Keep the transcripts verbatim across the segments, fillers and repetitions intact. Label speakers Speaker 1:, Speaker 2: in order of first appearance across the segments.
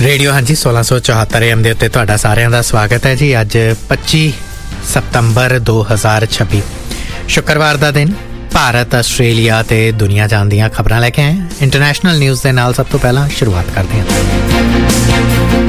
Speaker 1: Radio हाँ जी सोलह सौ चौहत्तर एम के उत्ते तुहाडा सारिਆਂ ਦਾ स्वागत है जी। अज पच्ची सितंबर दो हज़ार छब्बी शुक्रवार का दिन भारत आस्ट्रेलिया ते दुनिया जान दीआं खबरां लैके आए। इंटरनेशनल न्यूज़ के नाल सब तो पहला शुरुआत करते हैं।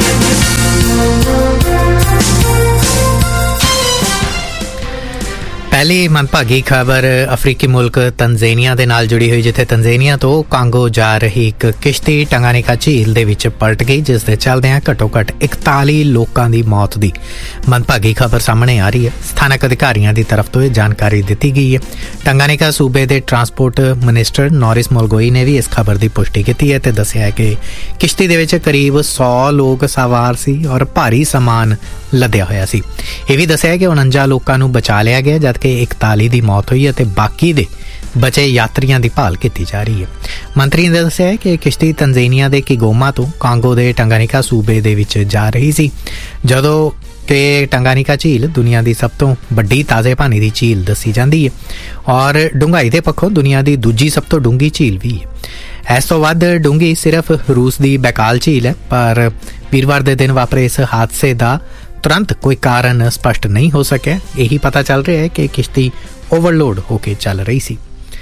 Speaker 1: पहली मनभागी खबर अफ्रीकी मुल्क तंजानिया दे नाल जुड़ी हुई, जिथे तंजानिया तो कांगो जा रही एक किश्ती टंगानिका झील दे विच पलट गई, जिस दे चलदिआं घट्टो घट्ट इकताली लोकां दी मौत दी मनभागी खबर सामने आ रही है। स्थानक अधिकारियों की तरफ तो यह जानकारी दी गई है। टंगानिका सूबे के ट्रांसपोर्ट मिनिस्टर नॉरिस मोलगोई ने भी इस खबर की पुष्टि की है ते दस्सिआ है कि किश्ती दे विच करीब सौ लोग सवार सी और भारी समान लदया होया सी। यह भी दस्सिआ कि उनंजा लोकां नूं बचा लिया गया, जबकि इकताली की मौत हुई है ते बाकी दे बचे यात्रियों की भाल की जा रही है। मंत्री ने दस्सिआ है कि किश्ती तंजानिया के किगोमा तो कांगो के टंगानिका सूबे दे विच जा रही सी, जदों कि टंगानिका झील दुनिया की सब तो वड्डी ताज़े पानी की झील दसी जाती है और डूंघाई के पक्षों दुनिया की दूजी सब तो डूंघी झील भी है। इस तो वध डूंघी सिर्फ रूस की बैकाल झील है, पर वीरवार के दिन वापरे इस हादसे का तुरंत कोई कारण स्पष्ट नहीं हो सकिया। यही पता चल रहा है कि किश्ती ओवरलोड होकर चल रही सी।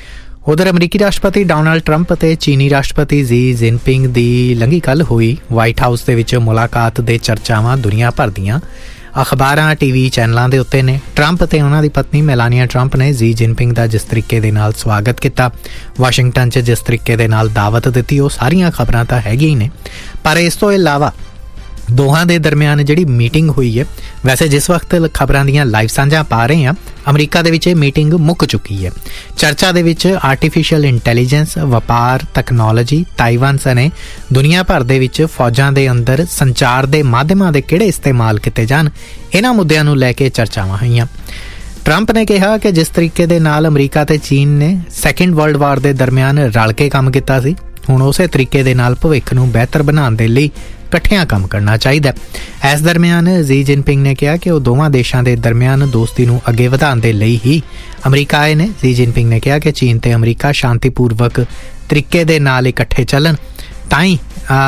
Speaker 1: उधर अमरीकी राष्ट्रपति डोनाल्ड ट्रंप ते चीनी राष्ट्रपति जी जिनपिंग दी लंघी कल हुई वाइट हाउस दे विच मुलाकात दे चर्चावां दुनिया भर दीआं अखबारां टीवी चैनलों के उत्ते ने। ट्रंप ते उन्हां दी पत्नी मेलानिया ट्रंप ने जी जिनपिंग का जिस तरीके दे नाल स्वागत किया, वाशिंगटन च जिस तरीके दे नाल दावत दित्ती, वो सारियां खबरां तां हैगियां ही ने। पर इस तो इलावा दोहां दे दरमियान जिहड़ी मीटिंग हुई है, वैसे जिस वक्त खबरां दीआं लाइव साझां पा रहे हैं, अमरीका दे विच मीटिंग मुक चुकी है। चर्चा दे विच आर्टिफिशियल इंटैलीजेंस, वपार, तकनोलॉजी, ताइवान सने दुनिया भर दे विच फौजां दे अंदर संचार दे माध्यमां दे किहड़े इस्तेमाल किते जाण, इन्हां मुद्दिआं नूं लैके चर्चावां होईआं। ट्रंप ने कहा कि जिस तरीके दे नाल अमरीका ते चीन ने सैकेंड वर्ल्ड वार दे दरमियान रल के काम कीता सी, हुण उसे तरीके दे नाल भविख नूं बेहतर बनाउण दे लई इकट्ठियां काम करना चाहिए। इस दरमियान जी जिनपिंग ने कहा कि वह दोवां देशों के दरमियान दोस्ती नूं अगे वधाउण दे लई ही अमरीका आए ने। जी जिनपिंग ने कहा कि चीन ते अमरीका शांतिपूर्वक तरीके दे नाल इकट्ठे चलन तां ही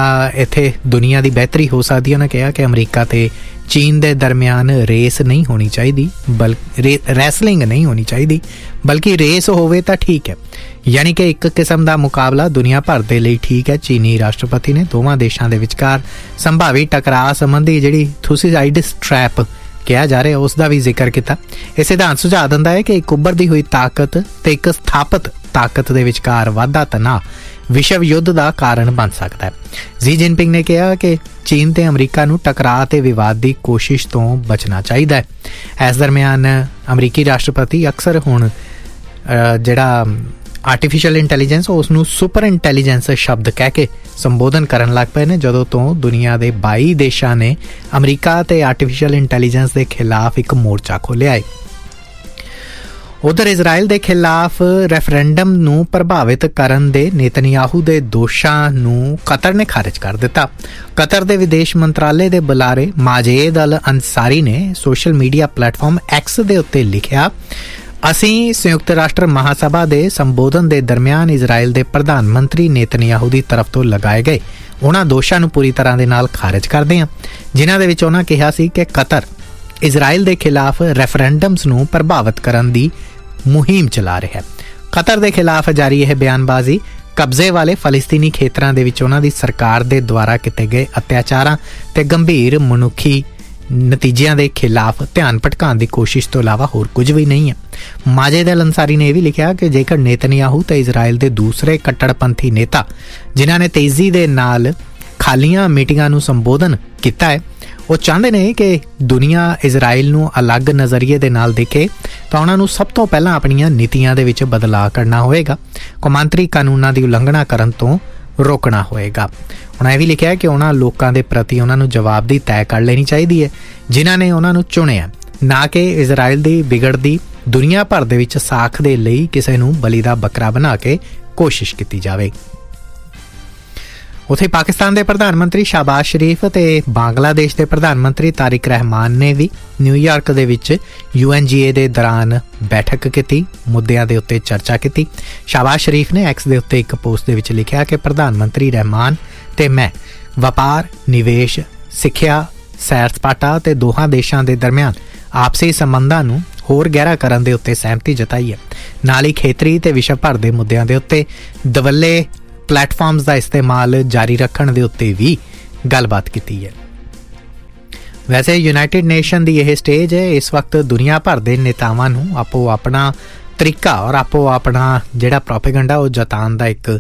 Speaker 1: इत्थे दुनिया की बेहतरी हो सकती है। उन्होंने कहा कि अमरीका ते चीन दे दरमियान रेस नहीं होनी चाहिए, बल रे, रैसलिंग नहीं होनी चाहिए, बल्कि रेस होवे तां ठीक है, यानी कि एक किस्म का मुकाबला दुनिया भर दे लई ठीक है। चीनी राष्ट्रपति ने दोवां देशों के विचकार संभावी टकराअ संबंधी जिहड़ी थुसीसाइड ट्रैप कहा जा रहा है उसका भी जिक्र किया। यह सिद्धांत सुझाव दिंदा है कि एक उभरदी हुई ताकत ते एक स्थापित ताकत के विचकार वाधा तनाव विश्व युद्ध का कारण बन सकता है। जी जिनपिंग ने कहा कि चीन ते अमरीका नूं टकराअ ते विवाद की कोशिश तो बचना चाहिए है। इस दरमियान अमरीकी राष्ट्रपति अक्सर हुण जिहड़ा आर्टिफिशियल इंटैलीजेंस उसनूं सुपर इंटैलीजेंस शब्द कह के संबोधन करन लग पे ने, जदों तो दुनिया के बाई देशों ने अमरीका ते आर्टिफिशियल इंटैलीजेंस के खिलाफ एक मोर्चा खोलिया है। उधर इजराइल के खिलाफ रैफरेंडम नूं प्रभावित करन दे नेतन्याहू दे दोषां नूं कतर ने खारिज कर दिता। कतर दे विदेश मंत्रालय के बुलारे माजेद अल अंसारी ने सोशल मीडिया प्लेटफॉर्म एक्स दे उत्ते लिखिया, असीं संयुक्त राष्ट्र महासभा के संबोधन के दरमियान इजराइल के प्रधानमंत्री नेतन्याहू की तरफ तो लगाए गए उन्हां दोषां नूं पूरी तरह दे नाल खारिज करदे हां, जिन्हां दे विच उन्हां कहा सी कि कतर इजराइल के खिलाफ रैफरेंडम्स नूं प्रभावित करन दी मुहिम चला रहा है। कतर के खिलाफ जारी यह बयानबाजी कब्जे वाले फलस्तीनी खेतरां दे विच उन्हां दी सरकार दे द्वारा किए गए अत्याचारां ते गंभीर मनुखी नतीजियां दे खिलाफ ध्यान भटकाउण की कोशिश तो इलावा होर कुछ भी नहीं है। माजेद अल अंसारी ने यह भी लिखा कि जेकर नेतन्याहू ते इजराइल के दूसरे कट्टड़पंथी नेता जिन्हां ने तेजी दे नाल खालियां मीटिंगां नूं संबोधन किया है, वो चाहते हैं कि दुनिया इजराइल नूं अलग नज़रिए दे नाल देखे, तो उन्हां नूं सब तो पहलां अपणियां नीतियां दे विच बदलाव करना होएगा, कौमांतरी कानूनां की उलंघना करन तो रोकना होएगा। उन्होंने यह भी लिखा कि उन्हां लोकां दे प्रति उन्हां नूं जवाबदेही तय कर लेनी चाहिए जिन्हां ने उन्हां नूं चुनिया, ना कि इजराइल की बिगड़दी दुनिया भर दे विच साख दे लई किसी नूं बली दा बकरा बना के कोशिश की जावे। उत्थे पाकिस्तान के प्रधानमंत्री शहबाज शरीफ ते बांग्लादेश के प्रधानमंत्री तारिक रहमान ने भी New York they which you N G ए दे दौरान बैठक की, मुद्दों के उत्ते चर्चा की। शहबाज शरीफ ने एक्स के उत्ते एक पोस्ट दे विच लिखा कि प्रधानमंत्री रहमान ते मैं ਵਪਾਰ, ਨਿਵੇਸ਼, ਸਿੱਖਿਆ, ਸੈਰ ਸਪਾਟਾ ਤੇ ਦੋਹਾਂ ਦੇਸ਼ਾਂ ਦੇ ਦਰਮਿਆਨ ਆਪਸੀ ਸੰਬੰਧਾਂ ਨੂੰ ਹੋਰ ਗਹਿਰਾ ਕਰਨ ਦੇ ਉੱਤੇ ਸਹਿਮਤੀ ਜਤਾਈ ਹੈ। ਨਾਲ ਹੀ ਖੇਤਰੀ ਤੇ ਵਿਸ਼ਵ ਭਰ ਦੇ ਮੁੱਦਿਆਂ ਦੇ ਉੱਤੇ ਦਵੱਲੇ ਪਲੇਟਫਾਰਮਸ ਦਾ ਇਸਤੇਮਾਲ ਜਾਰੀ ਰੱਖਣ ਦੇ ਉੱਤੇ ਵੀ ਗੱਲਬਾਤ ਕੀਤੀ ਹੈ। ਵੈਸੇ ਯੂਨਾਈਟਿਡ ਨੇਸ਼ਨ ਦੀ ਇਹ ਸਟੇਜ ਹੈ ਇਸ ਵਕਤ ਦੁਨੀਆ ਭਰ ਦੇ ਨੇਤਾਵਾਂ ਨੂੰ ਆਪੋ ਆਪਣਾ ਤਰੀਕਾ ਔਰ ਆਪੋ ਆਪਣਾ ਜਿਹੜਾ ਪ੍ਰੋਪੇਗੈਂਡਾ ਉਹ ਜਤਾਉਣ ਦਾ ਇੱਕ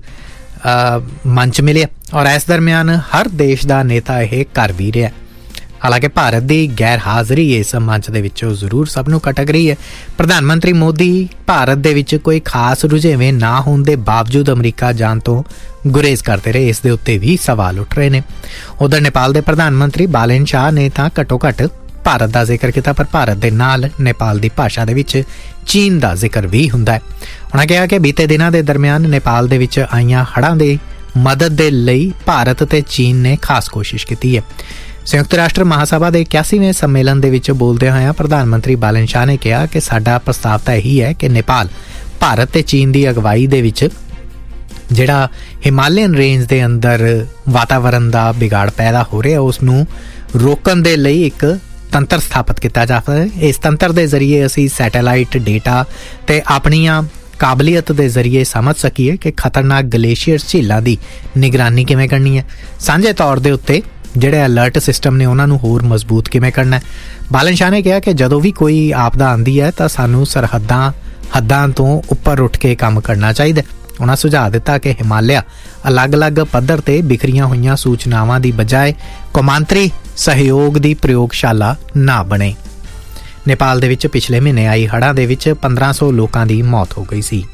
Speaker 1: ਮੰਚ ਮਿਲਿਆ ਔਰ ਇਸ ਦਰਮਿਆਨ ਹਰ ਦੇਸ਼ ਦਾ ਨੇਤਾ ਇਹ ਕਰ ਵੀ ਰਿਹਾ। ਹਾਲਾਂਕਿ ਭਾਰਤ ਦੀ ਗੈਰ ਹਾਜ਼ਰੀ ਇਸ ਮੰਚ ਦੇ ਵਿੱਚੋਂ ਜ਼ਰੂਰ ਸਭ ਨੂੰ ਖਟਕ ਰਹੀ ਹੈ। ਪ੍ਰਧਾਨ ਮੰਤਰੀ ਮੋਦੀ ਭਾਰਤ ਦੇ ਵਿੱਚ ਕੋਈ ਖਾਸ ਰੁਝੇਵੇਂ ਨਾ ਹੋਣ ਦੇ ਬਾਵਜੂਦ ਅਮਰੀਕਾ ਜਾਣ ਤੋਂ ਗੁਰੇਜ਼ ਕਰਦੇ ਰਹੇ, ਇਸ ਦੇ ਉੱਤੇ ਵੀ ਸਵਾਲ ਉੱਠ ਰਹੇ ਨੇ। ਉਧਰ ਨੇਪਾਲ ਦੇ ਪ੍ਰਧਾਨ ਮੰਤਰੀ ਬਾਲੇਨ ਸ਼ਾਹ ਨੇ ਤਾਂ ਘੱਟੋ ਘੱਟ ਭਾਰਤ ਦਾ ਜ਼ਿਕਰ ਕੀਤਾ, ਪਰ ਭਾਰਤ ਦੇ ਨਾਲ ਨੇਪਾਲ ਦੀ ਭਾਸ਼ਾ ਦੇ ਵਿੱਚ ਚੀਨ ਦਾ ਜ਼ਿਕਰ ਵੀ ਹੁੰਦਾ ਹੈ। ਉਹਨਾਂ ਕਿਹਾ ਕਿ ਬੀਤੇ ਦਿਨਾਂ ਦੇ ਦਰਮਿਆਨ ਨੇਪਾਲ ਦੇ ਵਿੱਚ ਆਈਆਂ ਹੜ੍ਹਾਂ ਦੀ ਮਦਦ ਦੇ ਲਈ ਭਾਰਤ ਤੇ ਚੀਨ ਨੇ ਖਾਸ ਕੋਸ਼ਿਸ਼ ਕੀਤੀ ਹੈ। ਸੰਯੁਕਤ ਰਾਸ਼ਟਰ ਮਹਾਸਭਾ ਦੇ ਇਕਿਆਸੀਵੇਂ ਸੰਮੇਲਨ ਦੇ ਵਿੱਚ ਬੋਲਦੇ ਹੋਇਆ ਪ੍ਰਧਾਨ ਮੰਤਰੀ ਬਾਲਨ ਸ਼ਾਹ ਨੇ ਕਿਹਾ ਕਿ ਸਾਡਾ ਪ੍ਰਸਤਾਵ ਤਾਂ ਇਹੀ ਹੈ ਕਿ ਨੇਪਾਲ ਭਾਰਤ ਤੇ ਚੀਨ ਦੀ ਅਗਵਾਈ ਦੇ ਵਿੱਚ ਜਿਹੜਾ ਹਿਮਾਲਿਅਨ ਰੇਂਜ ਦੇ ਅੰਦਰ ਵਾਤਾਵਰਨ ਦਾ ਵਿਗਾੜ ਪੈਦਾ ਹੋ ਰਿਹਾ ਉਸ ਨੂੰ ਰੋਕਣ ਦੇ ਲਈ ਇੱਕ ਤੰਤਰ ਸਥਾਪਿਤ ਕੀਤਾ ਜਾਵੇ। ਇਸ ਤੰਤਰ ਦੇ ਜ਼ਰੀਏ ਅਸੀਂ ਸੈਟੇਲਾਈਟ ਡੇਟਾ ਤੇ ਆਪਣੀਆਂ ਕਾਬਲੀਅਤ ਦੇ ਜ਼ਰੀਏ ਸਮਝ ਸਕੀਏ ਕਿ ਖਤਰਨਾਕ ਗਲੇਸ਼ੀਅਰ ਝੀਲਾਂ ਦੀ ਨਿਗਰਾਨੀ ਕਿਵੇਂ ਕਰਨੀ ਹੈ। ਸਾਂਝੇ ਤੌਰ ਦੇ ਉੱਤੇ ਜਿਹੜੇ ਅਲਰਟ ਸਿਸਟਮ ਨੇ ਉਹਨਾਂ ਨੂੰ ਹੋਰ ਮਜ਼ਬੂਤ ਕਿਵੇਂ ਕਰਨਾ ਹੈ। ਬਾਲਨ ਸ਼ਾਹ ਨੇ ਕਿਹਾ ਕਿ ਜਦੋਂ ਵੀ ਕੋਈ ਆਪਦਾ ਆਉਂਦੀ ਹੈ ਤਾਂ ਸਾਨੂੰ ਸਰਹੱਦਾਂ ਹੱਦਾਂ ਤੋਂ ਉੱਪਰ ਉੱਠ ਕੇ ਕੰਮ ਕਰਨਾ ਚਾਹੀਦਾ। ਉਹਨਾਂ ਸੁਝਾਅ ਦਿੱਤਾ ਕਿ ਹਿਮਾਲਿਆ ਅਲੱਗ-ਅਲੱਗ ਪੱਧਰ ਤੇ ਬਿਖਰੀਆਂ ਹੋਈਆਂ ਸੂਚਨਾਵਾਂ ਦੀ ਬਜਾਏ ਕੌਮਾਂਤਰੀ ਸਹਿਯੋਗ ਦੀ ਪ੍ਰਯੋਗਸ਼ਾਲਾ ਨਾ ਬਣੇ। ਨੇਪਾਲ ਦੇ ਵਿੱਚ ਪਿਛਲੇ ਮਹੀਨੇ ਆਈ ਹੜ੍ਹਾਂ ਦੇ ਵਿੱਚ ਪੰਦਰਾਂ ਸੌ ਲੋਕਾਂ ਦੀ ਮੌਤ ਹੋ ਗਈ ਸੀ।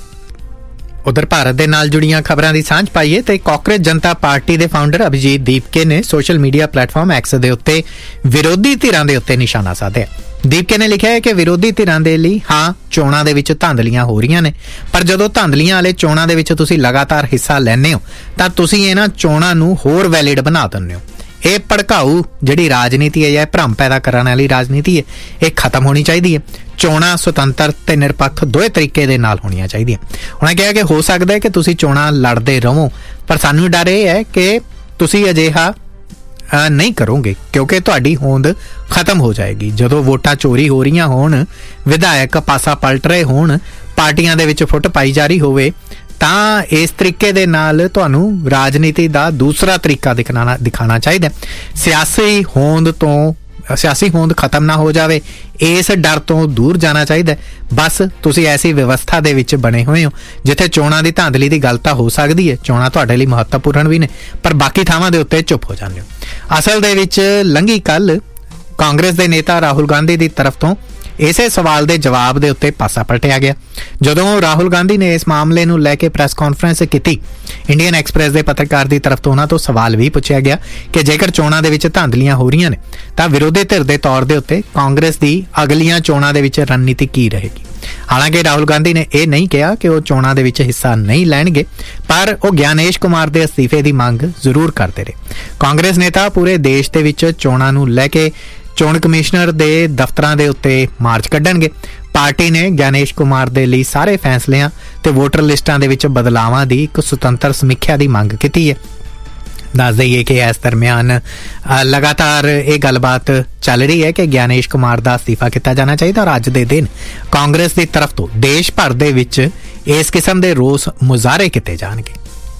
Speaker 1: ਉਧਰ ਭਾਰਤ ਦੇ ਨਾਲ ਜੁੜੀਆਂ ਖਬਰਾਂ ਦੀ ਸਾਂਝ ਪਾਈਏ ਤੇ ਕਾਂਗਰਸ ਜਨਤਾ ਪਾਰਟੀ ਦੇ ਫਾਊਂਡਰ ਅਭਿਜੀਤ ਦੀਪਕੇ ਨੇ ਸੋਸ਼ਲ ਮੀਡੀਆ ਪਲੇਟਫਾਰਮ ਐਕਸ ਦੇ ਉੱਤੇ ਵਿਰੋਧੀ ਧਿਰਾਂ ਦੇ ਉੱਤੇ ਨਿਸ਼ਾਨਾ ਸਾਧਿਆ। ਦੀਪਕੇ ਨੇ ਲਿਖਿਆ ਹੈ ਕਿ ਵਿਰੋਧੀ ਧਿਰਾਂ ਦੇ ਲਈ ਹਾਂ ਚੋਣਾਂ ਦੇ ਵਿੱਚ ਧਾਂਦਲੀਆਂ ਹੋ ਰਹੀਆਂ ਨੇ, ਪਰ ਜਦੋਂ ਧਾਂਦਲੀਆਂ ਵਾਲੇ ਚੋਣਾਂ ਦੇ ਵਿੱਚ ਤੁਸੀਂ ਲਗਾਤਾਰ ਹਿੱਸਾ ਲੈਂਦੇ ਹੋ ਤਾਂ ਤੁਸੀਂ ਇਹਨਾਂ ਚੋਣਾਂ ਨੂੰ ਹੋਰ ਵੈਲਿਡ ਬਣਾ ਦਿੰਦੇ ਹੋ। ਇਹ ਭੜਕਾਊ ਜਿਹੜੀ ਰਾਜਨੀਤੀ ਹੈ ਜਾਂ ਭਰਮ ਪੈਦਾ ਕਰਨ ਵਾਲੀ ਰਾਜਨੀਤੀ ਹੈ ਇਹ ਖਤਮ ਹੋਣੀ ਚਾਹੀਦੀ ਹੈ। ਚੋਣਾਂ ਸੁਤੰਤਰ ਤੇ ਨਿਰਪੱਖ ਦੋਵੇਂ ਤਰੀਕੇ ਦੇ ਨਾਲ ਹੋਣੀਆਂ ਚਾਹੀਦੀਆਂ। ਉਹਨਾਂ ਕਿਹਾ ਕਿ ਹੋ ਸਕਦਾ ਹੈ ਕਿ ਤੁਸੀਂ ਚੋਣਾਂ ਲੜਦੇ ਰਹੋ, ਪਰ ਸਾਨੂੰ ਡਰ ਇਹ ਹੈ ਕਿ ਤੁਸੀਂ ਅਜਿਹਾ ਨਹੀਂ ਕਰੋਗੇ ਕਿਉਂਕਿ ਤੁਹਾਡੀ ਹੋਂਦ ਖਤਮ ਹੋ ਜਾਏਗੀ। ਜਦੋਂ ਵੋਟਾਂ ਚੋਰੀ ਹੋ ਰਹੀਆਂ ਹੋਣ, ਵਿਧਾਇਕ ਪਾਸਾ ਪਲਟ ਰਹੇ ਹੋਣ, ਪਾਰਟੀਆਂ ਦੇ ਵਿੱਚ ਫੁੱਟ ਪਾਈ ਜਾ ਰਹੀ ਹੋਵੇ ਤਾਂ ਇਸ ਤਰੀਕੇ ਦੇ ਨਾਲ ਤੁਹਾਨੂੰ ਰਾਜਨੀਤੀ ਦਾ ਦੂਸਰਾ ਤਰੀਕਾ ਦਿਖਾਣਾ ਦਿਖਾਣਾ ਚਾਹੀਦਾ। ਸਿਆਸੀ ਹੋਂਦ ਤੋਂ ਸਿਆਸੀ ਹੋਂਦ ਖਤਮ ਨਾ ਹੋ ਜਾਵੇ, ਇਸ ਡਰ ਤੋਂ ਦੂਰ ਜਾਣਾ ਚਾਹੀਦਾ। ਬਸ ਤੁਸੀਂ ਐਸੀ ਵਿਵਸਥਾ ਦੇ ਵਿੱਚ ਬਣੇ ਹੋਏ ਹੋ ਜਿੱਥੇ ਚੋਣਾਂ ਦੀ ਧਾਂਦਲੀ ਦੀ ਗੱਲ ਤਾਂ ਹੋ ਸਕਦੀ ਹੈ, ਚੋਣਾਂ ਤੁਹਾਡੇ ਲਈ ਮਹੱਤਵਪੂਰਨ ਵੀ ਨੇ, ਪਰ ਬਾਕੀ ਥਾਵਾਂ ਦੇ ਉੱਤੇ ਚੁੱਪ ਹੋ ਜਾਂਦੇ ਹੋ। ਅਸਲ ਦੇ ਵਿੱਚ ਲੰਘੀ ਕੱਲ ਕਾਂਗਰਸ ਦੇ ਨੇਤਾ ਰਾਹੁਲ ਗਾਂਧੀ ਦੀ ਤਰਫ ਤੋਂ ਇਸੇ ਸਵਾਲ ਦੇ ਜਵਾਬ ਦੇ ਉੱਤੇ ਪਾਸਾ ਪਲਟਿਆ ਗਿਆ। ਜਦੋਂ ਰਾਹੁਲ ਗਾਂਧੀ ਨੇ ਇਸ ਮਾਮਲੇ ਨੂੰ ਲੈ ਕੇ ਪ੍ਰੈਸ ਕਾਨਫਰੰਸ ਕੀਤੀ, ਇੰਡੀਅਨ ਐਕਸਪ੍ਰੈਸ ਦੇ ਪੱਤਰਕਾਰ ਦੀ ਤਰਫ ਤੋਂ ਉਹਨਾਂ ਤੋਂ ਸਵਾਲ ਵੀ ਪੁੱਛਿਆ ਗਿਆ ਕਿ ਜੇਕਰ ਚੋਣਾਂ ਦੇ ਵਿੱਚ ਧਾਂਦਲੀਆਂ ਹੋ ਰਹੀਆਂ ਨੇ ਤਾਂ ਵਿਰੋਧੀ ਧਿਰ ਦੇ ਤੌਰ ਦੇ ਉੱਤੇ ਕਾਂਗਰਸ ਦੀ ਅਗਲੀਆਂ ਚੋਣਾਂ ਦੇ ਵਿੱਚ ਰਣਨੀਤੀ ਕੀ ਰਹੇਗੀ। ਹਾਲਾਂਕਿ ਰਾਹੁਲ ਗਾਂਧੀ ਨੇ ਇਹ ਨਹੀਂ ਕਿਹਾ ਕਿ ਉਹ ਚੋਣਾਂ ਦੇ ਵਿੱਚ ਹਿੱਸਾ ਨਹੀਂ ਲੈਣਗੇ, ਪਰ ਉਹ ਗਿਆਨੇਸ਼ ਕੁਮਾਰ ਦੇ ਅਸਤੀਫੇ ਦੀ ਮੰਗ ਜ਼ਰੂਰ ਕਰਦੇ ਰਹੇ। ਕਾਂਗਰਸ ਨੇਤਾ ਪੂਰੇ ਦੇਸ਼ ਦੇ ਵਿੱਚ ਚੋਣਾਂ ਨੂੰ ਲੈ ਕੇ ਚੋਣ ਕਮਿਸ਼ਨਰ ਦੇ ਦਫ਼ਤਰਾਂ ਦੇ ਉੱਤੇ ਮਾਰਚ ਕੱਢਣਗੇ। ਪਾਰਟੀ ਨੇ ਗਿਆਨੇਸ਼ ਕੁਮਾਰ ਦੇ ਲਈ ਸਾਰੇ ਫੈਸਲਿਆਂ ਤੇ ਵੋਟਰ ਲਿਸਟਾਂ ਦੇ ਵਿੱਚ ਬਦਲਾਵਾਂ ਦੀ ਇੱਕ ਸੁਤੰਤਰ ਸਮੀਖਿਆ ਦੀ ਮੰਗ ਕੀਤੀ ਹੈ। ਦੱਸ ਦਈਏ ਕਿ ਇਸ ਦਰਮਿਆਨ ਲਗਾਤਾਰ ਇਹ ਗੱਲਬਾਤ ਚੱਲ ਰਹੀ ਹੈ ਕਿ ਗਿਆਨੇਸ਼ ਕੁਮਾਰ ਦਾ ਅਸਤੀਫਾ ਕੀਤਾ ਜਾਣਾ ਚਾਹੀਦਾ ਔਰ ਅੱਜ ਦੇ ਦਿਨ ਕਾਂਗਰਸ ਦੀ ਤਰਫ ਤੋਂ ਦੇਸ਼ ਭਰ ਦੇ ਵਿੱਚ ਇਸ ਕਿਸਮ ਦੇ ਰੋਸ ਮੁਜ਼ਾਹਰੇ ਕੀਤੇ ਜਾਣਗੇ।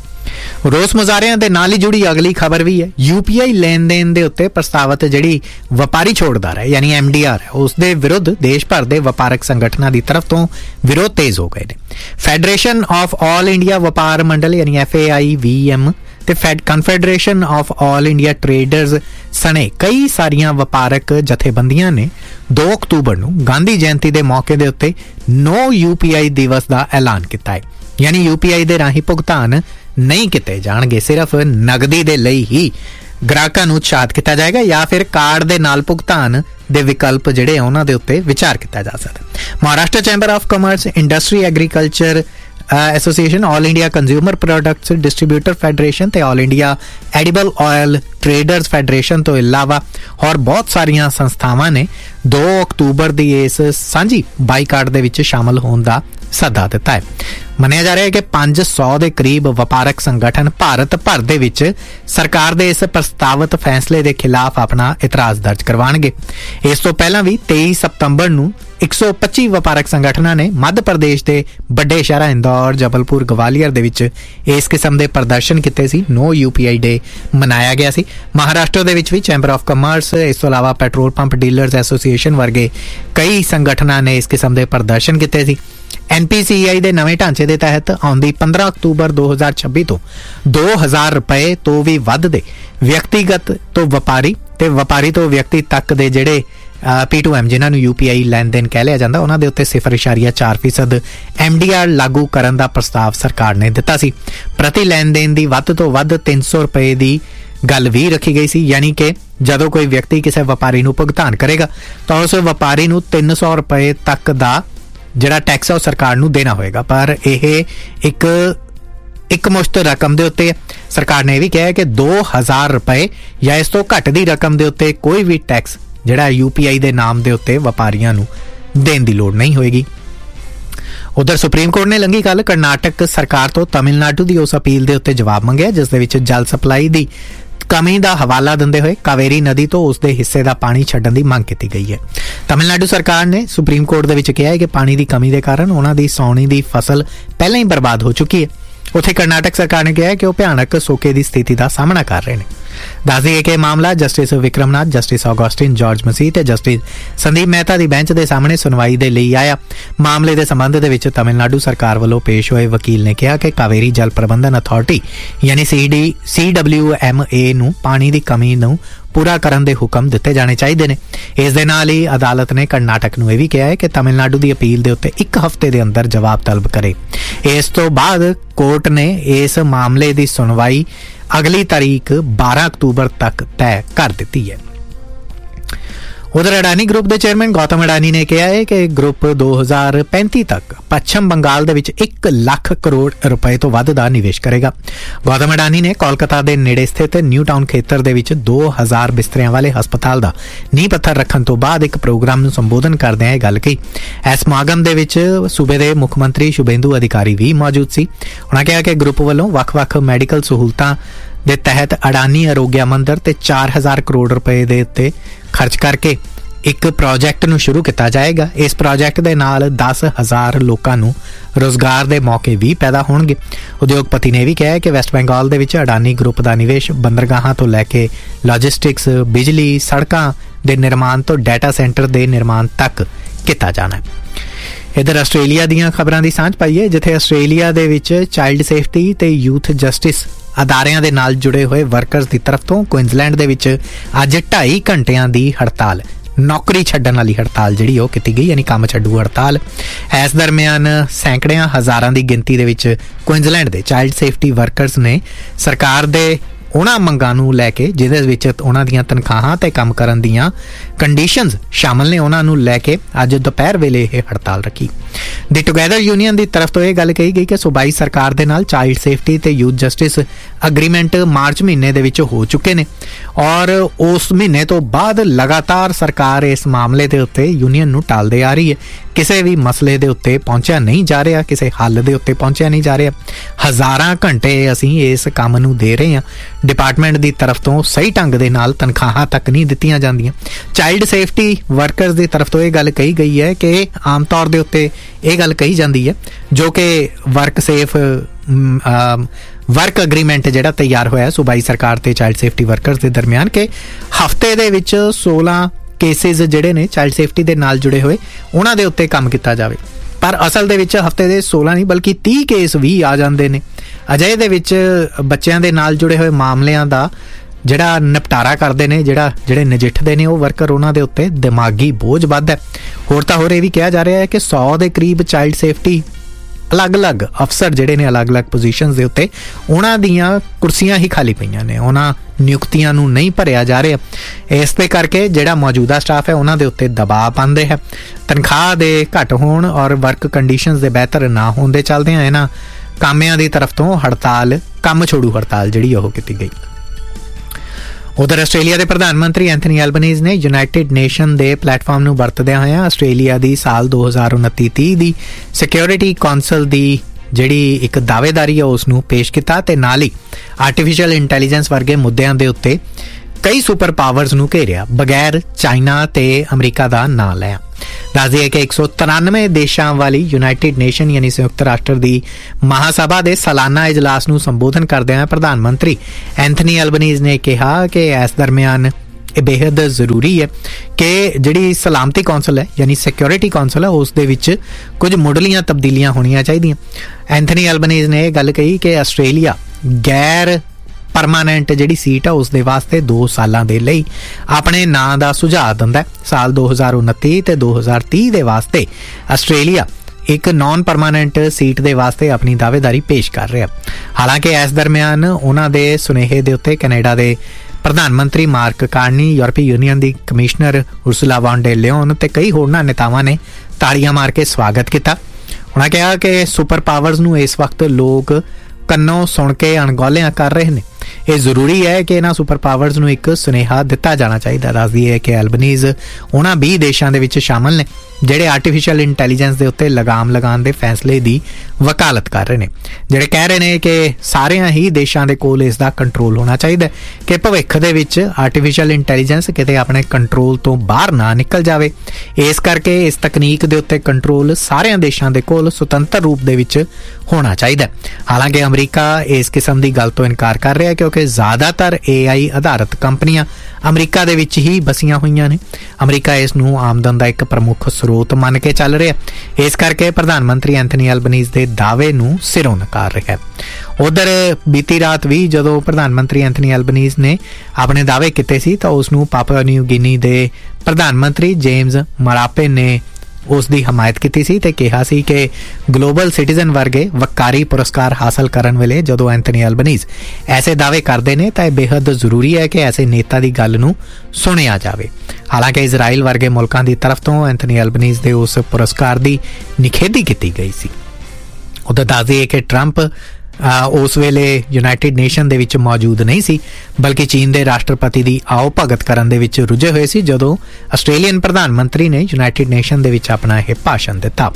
Speaker 1: ਰੋਸ ਮੁਜ਼ਾਹਰਿਆਂ ਦੇ ਨਾਲ ਹੀ ਜੁੜੀ ਅਗਲੀ ਖਬਰ ਵੀ ਹੈ। ਯੂਪੀਆਈ ਲੈਣ ਦੇਣ ਦੇ ਉੱਤੇ ਪ੍ਰਸਤਾਵਿਤ ਜਿਹੜੀ ਵਪਾਰੀ ਛੋੜਦਾਰ ਹੈ ਯਾਨੀ ਐਮ ਡੀ ਆਰ ਹੈ, ਉਸ ਦੇ ਵਿਰੁੱਧ ਦੇਸ਼ ਭਰ ਦੇ ਵਪਾਰਕ ਸੰਗਠਨਾਂ ਦੀ ਤਰਫ ਤੋਂ ਵਿਰੋਧ ਤੇਜ਼ ਹੋ ਗਏ ਨੇ। ਫੈਡਰੇਸ਼ਨ ਆਫ ਆਲ ਇੰਡੀਆ ਵਪਾਰ ਮੰਡਲ ਯਾਨੀ F A I we M ਤੇ fed confederation of all India traders ਸਣੇ ਕਈ ਸਾਰੀਆਂ ਵਪਾਰਕ ਜਥੇਬੰਦੀਆਂ ਨੇ ਦੋ ਅਕਤੂਬਰ ਨੂੰ ਗਾਂਧੀ ਜਯੰਤੀ ਦੇ ਮੌਕੇ ਦੇ ਉੱਤੇ ਨੋ ਯੂਪੀਆਈ ਦਿਵਸ ਦਾ ਐਲਾਨ ਕੀਤਾ ਹੈ। ਯਾਨੀ ਯੂਪੀਆਈ ਦੇ ਰਾਹੀਂ ਭੁਗਤਾਨ ਨਹੀਂ ਕੀਤੇ ਜਾਣਗੇ, ਸਿਰਫ ਨਗਦੀ ਦੇ ਲਈ ਹੀ ਗ੍ਰਾਹਕਾਂ ਨੂੰ ਉਤਸ਼ਾਹਿਤ ਕੀਤਾ ਜਾਏਗਾ ਜਾਂ ਫਿਰ ਕਾਰਡ ਦੇ ਨਾਲ ਭੁਗਤਾਨ ਦੇ ਵਿਕਲਪ ਜਿਹੜੇ ਉਹਨਾਂ ਦੇ ਉੱਤੇ ਵਿਚਾਰ ਕੀਤਾ ਜਾ ਸਕਦਾ। Maharashtra chamber of commerce, industry, agriculture association, all India consumer products distributor federation ਤੇ all India edible oil traders federation ਤੋਂ ਇਲਾਵਾ ਹੋਰ ਬਹੁਤ ਸਾਰੀਆਂ ਸੰਸਥਾਵਾਂ ਨੇ ਦੋ ਅਕਤੂਬਰ ਦੀ ਇਸ ਸਾਂਝੀ ਬਾਈਕਾਟ ਦੇ ਵਿੱਚ ਸ਼ਾਮਲ ਹੋਣ ਦਾ ਸੱਦਾ ਦਿੱਤਾ ਹੈ। ਮੰਨਿਆ ਜਾ ਰਿਹਾ ਹੈ ਕਿ ਪੰਜ ਸੌ ਦੇ ਕਰੀਬ ਵਪਾਰਕ ਸੰਗਠਨ ਭਾਰਤ ਭਰ ਦੇ ਵਿੱਚ ਸਰਕਾਰ ਦੇ ਇਸ ਪ੍ਰਸਤਾਵਿਤ ਫੈਸਲੇ ਦੇ ਖਿਲਾਫ ਆਪਣਾ ਇਤਰਾਜ਼ ਦਰਜ ਕਰਵਾਉਣਗੇ। ਇਸ ਤੋਂ ਪਹਿਲਾਂ ਵੀ ਤੇਈ ਸਤੰਬਰ ਨੂੰ ਇੱਕ ਸੌ ਪੱਚੀ ਵਪਾਰਕ ਸੰਗਠਨਾਂ ਨੇ ਮੱਧ ਪ੍ਰਦੇਸ਼ ਦੇ ਵੱਡੇ ਸ਼ਹਿਰਾਂ ਇੰਦੌਰ, ਜਬਲਪੁਰ, ਗਵਾਲੀਅਰ ਦੇ ਵਿੱਚ ਇਸ ਕਿਸਮ ਦੇ ਪ੍ਰਦਰਸ਼ਨ ਕੀਤੇ ਸੀ। ਨੋ ਯੂਪੀਆਈ ਡੇ ਮਨਾਇਆ ਗਿਆ ਸੀ। ਮਹਾਰਾਸ਼ਟਰ ਦੇ ਵਿੱਚ ਵੀ ਚੈਂਬਰ ਆਫ ਕਮਰਸ, ਇਸ ਤੋਂ ਇਲਾਵਾ ਪੈਟਰੋਲ ਪੰਪ ਡੀਲਰਸ ਐਸੋਸੀਏਸ਼ਨ ਵਰਗੇ ਕਈ ਸੰਗਠਨਾਂ ਨੇ ਇਸ ਕਿਸਮ ਦੇ ਪ੍ਰਦਰਸ਼ਨ ਕੀਤੇ ਸੀ। ਐਨ ਪੀ ਸੀ ਆਈ ਦੇ ਨਵੇਂ ਢਾਂਚੇ ਦੇ ਤਹਿਤ ਆਉਂਦੀ ਪੰਦਰਾਂ ਅਕਤੂਬਰ ਦੋ ਹਜ਼ਾਰ ਛੱਬੀ ਤੋਂ ਦੋ ਹਜ਼ਾਰ ਰੁਪਏ ਤੋਂ ਵੀ ਵੱਧ ਦੇ ਵਿਅਕਤੀਗਤ ਤੋਂ ਵਪਾਰੀ ਤੇ ਵਪਾਰੀ ਤੋਂ ਵਿਅਕਤੀ ਤੱਕ ਦੇ ਜਿਹੜੇ ਪੀ ਟੂ ਐਮ ਜਿਨ੍ਹਾਂ ਨੂੰ ਯੂਪੀਆਈ ਲੈਣ ਦੇਣ ਕਹਿ ਲਿਆ ਜਾਂਦਾ ਉਹਨਾਂ ਦੇ ਉੱਤੇ ਸਿਫਰ ਇਸ਼ਾਰੀਆ ਚਾਰ ਫੀਸਦ ਐਮ ਡੀ ਆਰ ਲਾਗੂ ਕਰਨ ਦਾ ਪ੍ਰਸਤਾਵ ਸਰਕਾਰ ਨੇ ਦਿੱਤਾ ਸੀ। ਪ੍ਰਤੀ ਲੈਣ ਦੇਣ ਦੀ ਵੱਧ ਤੋਂ ਵੱਧ ਤਿੰਨ ਸੌ ਰੁਪਏ ਦੀ ਗੱਲ ਵੀ ਰੱਖੀ ਗਈ ਸੀ, ਯਾਨੀ ਕਿ ਜਦੋਂ ਕੋਈ ਵਿਅਕਤੀ ਕਿਸੇ ਵਪਾਰੀ ਨੂੰ ਭੁਗਤਾਨ ਕਰੇਗਾ ਤਾਂ ਉਸ ਵਪਾਰੀ ਨੂੰ ਤਿੰਨ ਸੌ ਰੁਪਏ ਤੱਕ ਦਾ ਜਿਹੜਾ ਟੈਕਸ ਹੈ ਉਹ ਸਰਕਾਰ ਨੂੰ ਦੇਣਾ ਹੋਏਗਾ। ਪਰ ਇਹ ਇੱਕ ਇੱਕ ਮੁਸ਼ਤ ਰਕਮ ਦੇ ਉੱਤੇ ਸਰਕਾਰ ਨੇ ਇਹ ਵੀ ਕਿਹਾ ਹੈ ਕਿ ਦੋ ਹਜ਼ਾਰ ਰੁਪਏ ਜਾਂ ਇਸ ਤੋਂ ਘੱਟ ਦੀ ਰਕਮ ਦੇ ਉੱਤੇ ਕੋਈ ਵੀ ਟੈਕਸ ਜਿਹੜਾ ਯੂਪੀਆਈ ਦੇ ਨਾਮ ਦੇ ਉੱਤੇ ਵਪਾਰੀਆਂ ਨੂੰ ਦੇਣ ਦੀ ਲੋੜ ਨਹੀਂ ਹੋਏਗੀ। ਉਧਰ ਸੁਪਰੀਮ ਕੋਰਟ ਨੇ ਲੰਘੀ ਕੱਲ੍ਹ ਕਰਨਾਟਕ ਸਰਕਾਰ ਤੋਂ ਤਮਿਲਨਾਡੂ ਦੀ ਉਸ ਅਪੀਲ ਦੇ ਉੱਤੇ ਜਵਾਬ ਮੰਗਿਆ ਜਿਸ ਦੇ ਵਿੱਚ ਜਲ ਸਪਲਾਈ ਦੀ ਕਮੀ ਦਾ ਹਵਾਲਾ ਦਿੰਦੇ ਹੋਏ ਕਾਵੇਰੀ ਨਦੀ ਤੋਂ ਉਸ ਦੇ ਹਿੱਸੇ ਦਾ ਪਾਣੀ ਛੱਡਣ ਦੀ ਮੰਗ ਕੀਤੀ ਗਈ ਹੈ। ਤਮਿਲਨਾਡੂ ਸਰਕਾਰ ਨੇ ਸੁਪਰੀਮ ਕੋਰਟ ਦੇ ਵਿੱਚ ਕਿਹਾ ਹੈ ਕਿ ਪਾਣੀ ਦੀ ਕਮੀ ਦੇ ਕਾਰਨ ਉਹਨਾਂ ਦੀ ਸਾਉਣੀ ਦੀ ਫਸਲ ਪਹਿਲਾਂ ਹੀ ਬਰਬਾਦ ਹੋ ਚੁੱਕੀ ਹੈ। ਉੱਥੇ ਕਰਨਾਟਕ ਸਰਕਾਰ ਨੇ ਕਿਹਾ ਕਿ ਉਹ ਭਿਆਨਕ ਸੋਕੇ ਦੀ ਸਥਿਤੀ ਦਾ ਸਾਹਮਣਾ ਕਰ ਰਹੇ ਨੇ। ਦੱਸ ਦਈਏ ਕਿ ਇਹ ਮਾਮਲਾ ਜਸਟਿਸ ਵਿਕਰਮਨਾਥ, ਜਸਟਿਸ ਆਗਸਟਿਨ ਜਾਰਜ ਮਸੀਹ ਤੇ ਜਸਟਿਸ ਸੰਦੀਪ ਮਹਿਤਾ ਦੀ ਬੈਂਚ ਦੇ ਸਾਹਮਣੇ ਸੁਣਵਾਈ ਦੇ ਲਈ ਆਇਆ। ਮਾਮਲੇ ਦੇ ਸੰਬੰਧ ਦੇ ਵਿੱਚ ਤਮਿਲਨਾਡੂ ਸਰਕਾਰ ਵੱਲੋਂ ਪੇਸ਼ ਹੋਏ ਵਕੀਲ ਨੇ ਕਿਹਾ ਕਿ ਕਾਵੇਰੀ ਜਲ ਪ੍ਰਬੰਧਨ ਅਥਾਰਟੀ ਯਾਨੀ C D C W M A ਨੂੰ ਪਾਣੀ ਦੀ ਕਮੀ ਨੂੰ ਪੂਰਾ ਕਰਨ ਦੇ ਹੁਕਮ ਦਿੱਤੇ ਜਾਣੇ ਚਾਹੀਦੇ ਨੇ। ਇਸ ਦੇ ਨਾਲ ਹੀ ਅਦਾਲਤ ਨੇ ਕਰਨਾਟਕ ਨੂੰ ਇਹ ਵੀ ਕਿਹਾ ਹੈ ਕਿ ਤਮਿਲਨਾਡੂ ਦੀ ਅਪੀਲ ਦੇ ਉੱਤੇ ਇੱਕ ਹਫ਼ਤੇ ਦੇ ਅੰਦਰ ਜਵਾਬ ਤਲਬ ਕਰੇ। ਇਸ ਤੋਂ ਬਾਅਦ ਕੋਰਟ ਨੇ ਇਸ ਮਾਮਲੇ ਦੀ ਸੁਣਵਾਈ ਅਗਲੀ ਤਾਰੀਖ ਬਾਰਾਂ ਅਕਤੂਬਰ ਤੱਕ ਤੈਅ ਕਰ ਦਿੱਤੀ ਹੈ। ਉਧਰ ਅਡਾਨੀ ਗਰੁੱਪ ਦੇ ਚੇਅਰਮੈਨ ਗੌਤਮ ਅਡਾਨੀ ਨੇ ਕਿਹਾ ਹੈ ਕਿ ਗਰੁੱਪ ਦੋ ਹਜ਼ਾਰ ਪੈਂਤੀ ਤੱਕ ਪੱਛਮ ਬੰਗਾਲ ਦੇ ਵਿੱਚ ਇੱਕ ਲੱਖ ਕਰੋੜ ਰੁਪਏ ਤੋਂ ਵੱਧ ਦਾ ਨਿਵੇਸ਼ ਕਰੇਗਾ। ਗੌਤਮ ਅਡਾਨੀ ਨੇ ਕੋਲਕਾਤਾ ਦੇ ਨੇੜੇ ਸਥਿਤ ਨਿਊ ਟਾਊਨ ਖੇਤਰ ਦੇ ਵਿੱਚ ਦੋ ਹਜ਼ਾਰ ਬਿਸਤਰਿਆਂ ਵਾਲੇ ਹਸਪਤਾਲ ਦਾ ਨੀਂਹ ਪੱਥਰ ਰੱਖਣ ਤੋਂ ਬਾਅਦ ਇੱਕ ਪ੍ਰੋਗਰਾਮ ਨੂੰ ਸੰਬੋਧਨ ਕਰਦਿਆਂ ਇਹ ਗੱਲ ਕਹੀ। ਇਸ ਸਮਾਗਮ ਦੇ ਵਿੱਚ ਸੂਬੇ ਦੇ ਮੁੱਖ ਮੰਤਰੀ ਸ਼ੁਭੇਂਦੂ ਅਧਿਕਾਰੀ ਵੀ ਮੌਜੂਦ ਸੀ। ਉਹਨਾਂ ਕਿਹਾ ਕਿ ਗਰੁੱਪ ਵੱਲੋਂ ਵੱਖ-ਵੱਖ ਮੈਡੀਕਲ ਸਹੂਲਤਾਂ ਦੇ ਤਹਿਤ ਅਡਾਨੀ ਆਰੋਗਿਆ ਮੰਦਰ ਤੇ ਚਾਰ ਹਜ਼ਾਰ ਕਰੋੜ ਰੁਪਏ ਦੇ ਉੱਤੇ ਖਰਚ ਕਰਕੇ ਇੱਕ ਪ੍ਰੋਜੈਕਟ ਨੂੰ ਸ਼ੁਰੂ ਕੀਤਾ ਜਾਏਗਾ। ਇਸ ਪ੍ਰੋਜੈਕਟ ਦੇ ਨਾਲ ਦਸ ਹਜ਼ਾਰ ਲੋਕਾਂ ਨੂੰ ਰੋਜ਼ਗਾਰ ਦੇ ਮੌਕੇ ਵੀ ਪੈਦਾ ਹੋਣਗੇ। ਉਦਯੋਗਪਤੀ ਨੇ ਵੀ ਕਿਹਾ ਕਿ ਵੈਸਟ ਬੰਗਾਲ ਦੇ ਵਿੱਚ ਅਡਾਨੀ ਗਰੁੱਪ ਦਾ ਨਿਵੇਸ਼ ਬੰਦਰਗਾਹਾਂ ਤੋਂ ਲੈ ਕੇ ਲੌਜਿਸਟਿਕਸ, ਬਿਜਲੀ, ਸੜਕਾਂ ਦੇ ਨਿਰਮਾਣ ਤੋਂ ਡਾਟਾ ਸੈਂਟਰ ਦੇ ਨਿਰਮਾਣ ਤੱਕ ਕੀਤਾ ਜਾਣਾ ਹੈ। ਇੱਧਰ ਆਸਟ੍ਰੇਲੀਆ ਦੀਆਂ ਖਬਰਾਂ ਦੀ ਸਾਂਝ ਪਾਈਏ, ਜਿੱਥੇ ਆਸਟ੍ਰੇਲੀਆ ਦੇ ਵਿੱਚ ਚਾਈਲਡ ਸੇਫਟੀ ਤੇ ਯੂਥ ਜਸਟਿਸ ਅਦਾਰਿਆਂ ਦੇ ਨਾਲ ਜੁੜੇ ਹੋਏ ਵਰਕਰਸ ਦੀ ਤਰਫ ਤੋਂ ਕੁਇਨਜ਼ਲੈਂਡ ਦੇ ਵਿੱਚ ਅੱਜ ਢਾਈ ਘੰਟਿਆਂ ਦੀ ਹੜਤਾਲ, ਨੌਕਰੀ ਛੱਡਣ ਵਾਲੀ ਹੜਤਾਲ ਜਿਹੜੀ ਉਹ ਕੀਤੀ ਗਈ, ਯਾਨੀ ਕੰਮ ਛੱਡੂ ਹੜਤਾਲ। ਇਸ ਦਰਮਿਆਨ ਸੈਂਕੜਿਆਂ ਹਜ਼ਾਰਾਂ ਦੀ ਗਿਣਤੀ ਦੇ ਵਿੱਚ ਕੁਇਨਜ਼ਲੈਂਡ ਦੇ ਚਾਈਲਡ ਸੇਫਟੀ ਵਰਕਰਸ ਨੇ ਸਰਕਾਰ ਦੇ ਉਹਨਾਂ ਮੰਗਾਂ ਨੂੰ ਲੈ ਕੇ ਜਿਹਦੇ ਵਿੱਚ ਉਹਨਾਂ ਦੀਆਂ ਤਨਖਾਹਾਂ ਤੇ ਕੰਮ ਕਰਨ ਦੀਆਂ ਕੰਡੀਸ਼ਨਸ ਸ਼ਾਮਲ ਨੇ, ਉਹਨਾਂ ਨੂੰ ਲੈ ਕੇ ਅੱਜ ਦੁਪਹਿਰ ਵੇਲੇ ਇਹ ਹੜਤਾਲ ਰੱਖੀ। ਦੀ ਟੁਗੈਦਰ ਯੂਨੀਅਨ ਦੀ ਤਰਫ ਤੋਂ ਇਹ ਗੱਲ ਕਹੀ ਗਈ ਕਿ ਸੂਬਾਈ ਸਰਕਾਰ ਦੇ ਨਾਲ ਚਾਈਲਡ ਸੇਫਟੀ ਤੇ ਯੂਥ ਜਸਟਿਸ ਅਗਰੀਮੈਂਟ ਮਾਰਚ ਮਹੀਨੇ ਦੇ ਵਿੱਚ ਹੋ ਚੁੱਕੇ ਨੇ ਔਰ ਉਸ ਮਹੀਨੇ ਤੋਂ ਬਾਅਦ ਲਗਾਤਾਰ ਸਰਕਾਰ ਇਸ ਮਾਮਲੇ ਦੇ ਉੱਤੇ ਯੂਨੀਅਨ ਨੂੰ ਟਾਲਦੇ ਆ ਰਹੀ ਹੈ। ਕਿਸੇ ਵੀ ਮਸਲੇ ਦੇ ਉੱਤੇ ਪਹੁੰਚਿਆ ਨਹੀਂ ਜਾ ਰਿਹਾ, ਕਿਸੇ ਹੱਲ ਦੇ ਉੱਤੇ ਪਹੁੰਚਿਆ ਨਹੀਂ ਜਾ ਰਿਹਾ। ਹਜ਼ਾਰਾਂ ਘੰਟੇ ਅਸੀਂ ਇਸ ਕੰਮ ਨੂੰ ਦੇ ਰਹੇ ਹਾਂ। ਡਿਪਾਰਟਮੈਂਟ ਦੀ ਤਰਫ ਤੋਂ ਸਹੀ ਢੰਗ ਦੇ ਨਾਲ ਤਨਖਾਹਾਂ ਤੱਕ ਨਹੀਂ ਦਿੱਤੀਆਂ ਜਾਂਦੀਆਂ। ਚਾਈਲਡ ਸੇਫਟੀ ਵਰਕਰਸ ਦੀ ਤਰਫ ਤੋਂ ਇਹ ਗੱਲ ਕਹੀ ਗਈ ਹੈ ਕਿ ਆਮ ਤੌਰ ਦੇ ਉੱਤੇ ਇਹ ਗੱਲ ਕਹੀ ਜਾਂਦੀ ਹੈ ਜੋ ਕਿ ਵਰਕ ਸੇਫ ਵਰਕ ਅਗਰੀਮੈਂਟ ਜਿਹੜਾ ਤਿਆਰ ਹੋਇਆ ਸੂਬਾਈ ਸਰਕਾਰ ਤੇ ਚਾਈਲਡ ਸੇਫਟੀ ਵਰਕਰਸ ਦੇ ਦਰਮਿਆਨ ਕਿ ਹਫ਼ਤੇ ਦੇ ਵਿੱਚ ਸੋਲਾਂ ਕੇਸਿਸ ਜਿਹੜੇ ਨੇ ਚਾਈਲਡ ਸੇਫਟੀ ਦੇ ਨਾਲ ਜੁੜੇ ਹੋਏ ਉਹਨਾਂ ਦੇ ਉੱਤੇ ਕੰਮ ਕੀਤਾ ਜਾਵੇ। ਪਰ ਅਸਲ ਦੇ ਵਿੱਚ ਹਫ਼ਤੇ ਦੇ ਸੋਲਾਂ ਨਹੀਂ ਬਲਕਿ ਤੀਹ ਕੇਸ ਵੀ ਆ ਜਾਂਦੇ ਨੇ। ਅਜਿਹੇ ਦੇ ਵਿੱਚ ਬੱਚਿਆਂ ਦੇ ਨਾਲ ਜੁੜੇ ਹੋਏ ਮਾਮਲਿਆਂ ਦਾ ਜਿਹੜਾ ਨਿਪਟਾਰਾ ਕਰਦੇ ਨੇ, ਜਿਹੜਾ ਜਿਹੜੇ ਨਜਿੱਠਦੇ ਨੇ ਉਹ ਵਰਕਰ, ਉਹਨਾਂ ਦੇ ਉੱਤੇ ਦਿਮਾਗੀ ਬੋਝ ਵੱਧ ਹੈ। ਹੋਰ ਤਾਂ ਹੋਰ ਇਹ ਵੀ ਕਿਹਾ ਜਾ ਰਿਹਾ ਹੈ ਕਿ ਸੌ ਦੇ ਕਰੀਬ ਚਾਈਲਡ ਸੇਫਟੀ ਅਲੱਗ-ਅਲੱਗ ਅਫਸਰ ਜਿਹੜੇ ਨੇ ਅਲੱਗ-ਅਲੱਗ ਪੋਜੀਸ਼ਨਸ ਦੇ ਉੱਤੇ ਉਹਨਾਂ ਦੀਆਂ ਕੁਰਸੀਆਂ ਹੀ ਖਾਲੀ ਪਈਆਂ ਨੇ, ਉਹਨਾਂ ਨਿਯੁਕਤੀਆਂ ਨੂੰ ਨਹੀਂ ਭਰਿਆ ਜਾ ਰਿਹਾ। ਇਸ ਦੇ ਕਰਕੇ ਜਿਹੜਾ ਮੌਜੂਦਾ ਸਟਾਫ ਹੈ ਉਹਨਾਂ ਦੇ ਉੱਤੇ ਦਬਾਅ ਪਾਉਂਦੇ ਹੈ। ਤਨਖਾਹ ਦੇ ਘੱਟ ਹੋਣ ਔਰ ਵਰਕ ਕੰਡੀਸ਼ਨਸ ਦੇ ਬਿਹਤਰ ਨਾ ਹੋਣ ਦੇ ਚੱਲਦਿਆਂ ਇਹਨਾਂ ਕਾਮਿਆਂ ਦੀ ਤਰਫ ਤੋਂ ਹੜਤਾਲ, ਕੰਮ ਛੋੜੂ ਹੜਤਾਲ ਜਿਹੜੀ ਉਹ ਕੀਤੀ ਗਈ। ਉਧਰ ਆਸਟ੍ਰੇਲੀਆ ਦੇ ਪ੍ਰਧਾਨ ਮੰਤਰੀ ਐਂਥਨੀ ਐਲਬਨੀਜ਼ ਨੇ ਯੂਨਾਈਟਿਡ ਨੇਸ਼ਨ ਦੇ ਪਲੇਟਫਾਰਮ ਨੂੰ ਵਰਤਦਿਆਂ ਹੋਇਆਂ ਆਸਟ੍ਰੇਲੀਆ ਦੀ ਸਾਲ ਦੋ ਹਜ਼ਾਰ ਉਨੱਤੀ ਤੀਹ ਦੀ ਸਿਕਿਉਰਿਟੀ ਕੌਂਸਲ ਦੀ ਜਿਹੜੀ ਇੱਕ ਦਾਅਵੇਦਾਰੀ ਹੈ ਉਸ ਨੂੰ ਪੇਸ਼ ਕੀਤਾ ਤੇ ਨਾਲ ਹੀ ਆਰਟੀਫਿਸ਼ੀਅਲ ਇੰਟੈਲੀਜੈਂਸ ਵਰਗੇ ਮੁੱਦਿਆਂ ਦੇ ਉੱਤੇ ਕਈ ਸੁਪਰ ਪਾਵਰਸ ਨੂੰ ਘੇਰਿਆ ਬਗੈਰ ਚਾਈਨਾ ਤੇ ਅਮਰੀਕਾ ਦਾ ਨਾਂ ਲਿਆ। ਦੱਸ ਦਈਏ ਕਿ ਇੱਕ ਸੌ ਤਰਾਨਵੇਂ ਦੇਸ਼ਾਂ ਵਾਲੀ ਯੂਨਾਈਟਿਡ ਨੇਸ਼ਨ ਯਾਨੀ ਸੰਯੁਕਤ ਰਾਸ਼ਟਰ ਦੀ ਮਹਾਸਭਾ ਦੇ ਸਾਲਾਨਾ ਇਜਲਾਸ ਨੂੰ ਸੰਬੋਧਨ ਕਰਦਿਆਂ ਪ੍ਰਧਾਨ ਮੰਤਰੀ ਐਂਥਨੀ ਐਲਬਨੀਜ਼ ਨੇ ਕਿਹਾ ਕਿ ਇਸ ਦਰਮਿਆਨ ਇਹ ਬੇਹੱਦ ਜ਼ਰੂਰੀ ਹੈ ਕਿ ਜਿਹੜੀ ਸਲਾਮਤੀ ਕੌਂਸਲ ਹੈ ਯਾਨੀ ਸਿਕਿਉਰਿਟੀ ਕੌਂਸਲ ਹੈ ਉਸ ਦੇ ਵਿੱਚ ਕੁਝ ਮੁੱਢਲੀਆਂ ਤਬਦੀਲੀਆਂ ਹੋਣੀਆਂ ਚਾਹੀਦੀਆਂ। ਐਂਥਨੀ ਐਲਬਨੀਜ਼ ਨੇ ਇਹ ਗੱਲ ਕਹੀ ਕਿ ਆਸਟ੍ਰੇਲੀਆ ਗੈਰ ਪਰਮਾਨੈਂਟ ਜਿਹੜੀ ਸੀਟ ਆ ਉਸ ਦੇ ਵਾਸਤੇ ਦੋ ਸਾਲਾਂ ਦੇ ਲਈ ਆਪਣੇ ਨਾਂ ਦਾ ਸੁਝਾਅ ਦਿੰਦਾ। ਸਾਲ ਦੋ ਹਜ਼ਾਰ ਉਨੱਤੀ ਤੇ ਦੋ ਹਜ਼ਾਰ ਤੀਹ ਦੇ ਵਾਸਤੇ ਆਸਟ੍ਰੇਲੀਆ ਇੱਕ ਨਾਨ ਪਰਮਾਨੈਂਟ ਸੀਟ ਦੇ ਵਾਸਤੇ ਆਪਣੀ ਦਾਅਵੇਦਾਰੀ ਪੇਸ਼ ਕਰ ਰਿਹਾ। ਹਾਲਾਂਕਿ ਇਸ ਦਰਮਿਆਨ ਉਹਨਾਂ ਦੇ ਸੁਨੇਹੇ ਦੇ ਉੱਤੇ ਕੈਨੇਡਾ ਦੇ ਪ੍ਰਧਾਨ ਮੰਤਰੀ ਮਾਰਕ ਕਾਰਨੀ, ਯੂਰਪੀ ਯੂਨੀਅਨ ਦੀ ਕਮਿਸ਼ਨਰ ਉਰਸੁਲਾ ਵਾਨ ਡਰ ਲਿਓਨ ਤੇ ਕਈ ਹੋਰਨਾਂ ਨੇਤਾਵਾਂ ਨੇ ਤਾੜੀਆਂ ਮਾਰ ਕੇ ਸਵਾਗਤ ਕੀਤਾ। ਉਹਨਾਂ ਕਿਹਾ ਕਿ ਸੁਪਰ ਪਾਵਰਸ ਨੂੰ ਇਸ ਵਕਤ ਲੋਕ ਕੰਨੋਂ ਸੁਣ ਕੇ ਅਣਗੌਲਿਆਂ ਕਰ ਰਹੇ ਨੇ। ਇਹ ਜ਼ਰੂਰੀ ਹੈ ਕਿ ਇਹਨਾਂ ਸੁਪਰ ਪਾਵਰਸ ਨੂੰ ਇੱਕ ਸੁਨੇਹਾ ਦਿੱਤਾ ਜਾਣਾ ਚਾਹੀਦਾ। ਦੱਸਦੀ ਹੈ ਕਿ ਐਲਬਨੀਜ਼ ਉਹਨਾਂ ਵੀਹ ਦੇਸ਼ਾਂ ਦੇ ਵਿੱਚ ਸ਼ਾਮਲ ਨੇ ਜਿਹੜੇ ਆਰਟੀਫਿਸ਼ੀਅਲ ਇੰਟੈਲੀਜੈਂਸ ਦੇ ਉੱਤੇ ਲਗਾਮ ਲਗਾਉਣ ਦੇ ਫੈਸਲੇ ਦੀ ਵਕਾਲਤ ਕਰ ਰਹੇ ਨੇ, ਜਿਹੜੇ ਕਹਿ ਰਹੇ ਨੇ ਕਿ ਸਾਰਿਆਂ ਹੀ ਦੇਸ਼ਾਂ ਦੇ ਕੋਲ ਇਸ ਦਾ ਕੰਟਰੋਲ ਹੋਣਾ ਚਾਹੀਦਾ ਕਿ ਭਵਿੱਖ ਦੇ ਵਿੱਚ ਆਰਟੀਫਿਸ਼ੀਅਲ ਇੰਟੈਲੀਜੈਂਸ ਕਿਤੇ ਆਪਣੇ ਕੰਟਰੋਲ ਤੋਂ ਬਾਹਰ ਨਾ ਨਿਕਲ ਜਾਵੇ। ਇਸ ਕਰਕੇ ਇਸ ਤਕਨੀਕ ਦੇ ਉੱਤੇ ਕੰਟਰੋਲ ਸਾਰਿਆਂ ਦੇਸ਼ਾਂ ਦੇ ਕੋਲ ਸੁਤੰਤਰ ਰੂਪ ਦੇ ਵਿੱਚ ਹੋਣਾ ਚਾਹੀਦਾ। ਹਾਲਾਂਕਿ ਅਮਰੀਕਾ ਇਸ ਕਿਸਮ ਦੀ ਗੱਲ ਤੋਂ ਇਨਕਾਰ ਕਰ ਰਿਹਾ ਕਿਉਂਕਿ ਜ਼ਿਆਦਾਤਰ ਏ ਆਈ ਆਧਾਰਿਤ ਕੰਪਨੀਆਂ ਅਮਰੀਕਾ ਦੇ ਵਿੱਚ ਹੀ ਬਸੀਆਂ ਹੋਈਆਂ ਨੇ। ਅਮਰੀਕਾ ਇਸ ਨੂੰ ਆਮਦਨ ਦਾ ਇੱਕ ਪ੍ਰਮੁੱਖ ਸਰੋਤ ਮੰਨ ਕੇ ਚੱਲ ਰਿਹਾ। ਇਸ ਕਰਕੇ ਪ੍ਰਧਾਨ ਮੰਤਰੀ ਐਂਥਨੀ ਐਲਬਨੀਜ਼ ਦੇ ਦਾਅਵੇ ਨੂੰ ਸਿਰੋਂ ਨਕਾਰ ਰਿਹਾ। ਉਧਰ ਬੀਤੀ ਰਾਤ ਵੀ ਜਦੋਂ ਪ੍ਰਧਾਨ ਮੰਤਰੀ ਐਂਥਨੀ ਐਲਬਨੀਜ਼ ਨੇ ਆਪਣੇ ਦਾਅਵੇ ਕੀਤੇ ਸੀ ਤਾਂ ਉਸ ਨੂੰ ਪਾਪੂਆ ਨਿਊ ਗਿਨੀ ਦੇ ਪ੍ਰਧਾਨ ਮੰਤਰੀ ਜੇਮਸ ਮਰਾਪੇ ਨੇ ਉਸ ਦੀ ਹਮਾਇਤ ਕੀਤੀ ਸੀ ਤੇ ਕਿਹਾ ਸੀ ਕਿ ਗਲੋਬਲ ਸਿਟੀਜ਼ਨ ਵਰਗੇ ਵਕਾਰੀ ਪੁਰਸਕਾਰ ਹਾਸਲ ਕਰਨ ਵੇਲੇ ਜਦੋਂ ਐਂਥਨੀ ਐਲਬਨੀਜ਼ ਐਸੇ ਦਾਅਵੇ ਕਰਦੇ ਨੇ ਤਾਂ ਇਹ ਬੇਹੱਦ ਜ਼ਰੂਰੀ ਹੈ ਕਿ ਐਸੇ ਨੇਤਾ ਦੀ ਗੱਲ ਨੂੰ ਸੁਣਿਆ ਜਾਵੇ। ਹਾਲਾਂਕਿ ਇਜ਼ਰਾਈਲ ਵਰਗੇ ਮੁਲਕਾਂ ਦੀ ਤਰਫ ਤੋਂ ਐਂਥਨੀ ਐਲਬਨੀਜ਼ ਦੇ ਉਸ ਪੁਰਸਕਾਰ ਦੀ ਨਿਖੇਧੀ ਕੀਤੀ ਗਈ ਸੀ। ਉਦੋਂ ਦੱਸ ਦਈਏ ਕਿ ਟਰੰਪ ਉਸ ਵੇਲੇ ਯੂਨਾਈਟਿਡ ਨੇਸ਼ਨ ਦੇ ਵਿੱਚ ਮੌਜੂਦ ਨਹੀਂ ਸੀ ਬਲਕਿ ਚੀਨ ਦੇ ਰਾਸ਼ਟਰਪਤੀ ਦੀ ਆਓ ਭਗਤ ਕਰਨ ਦੇ ਵਿੱਚ ਰੁੱਝੇ ਹੋਏ ਸੀ ਜਦੋਂ ਆਸਟ੍ਰੇਲੀਅਨ ਪ੍ਰਧਾਨ ਮੰਤਰੀ ਨੇ ਯੂਨਾਈਟਿਡ ਨੇਸ਼ਨ ਦੇ ਵਿੱਚ ਆਪਣਾ ਇਹ ਭਾਸ਼ਣ ਦਿੱਤਾ।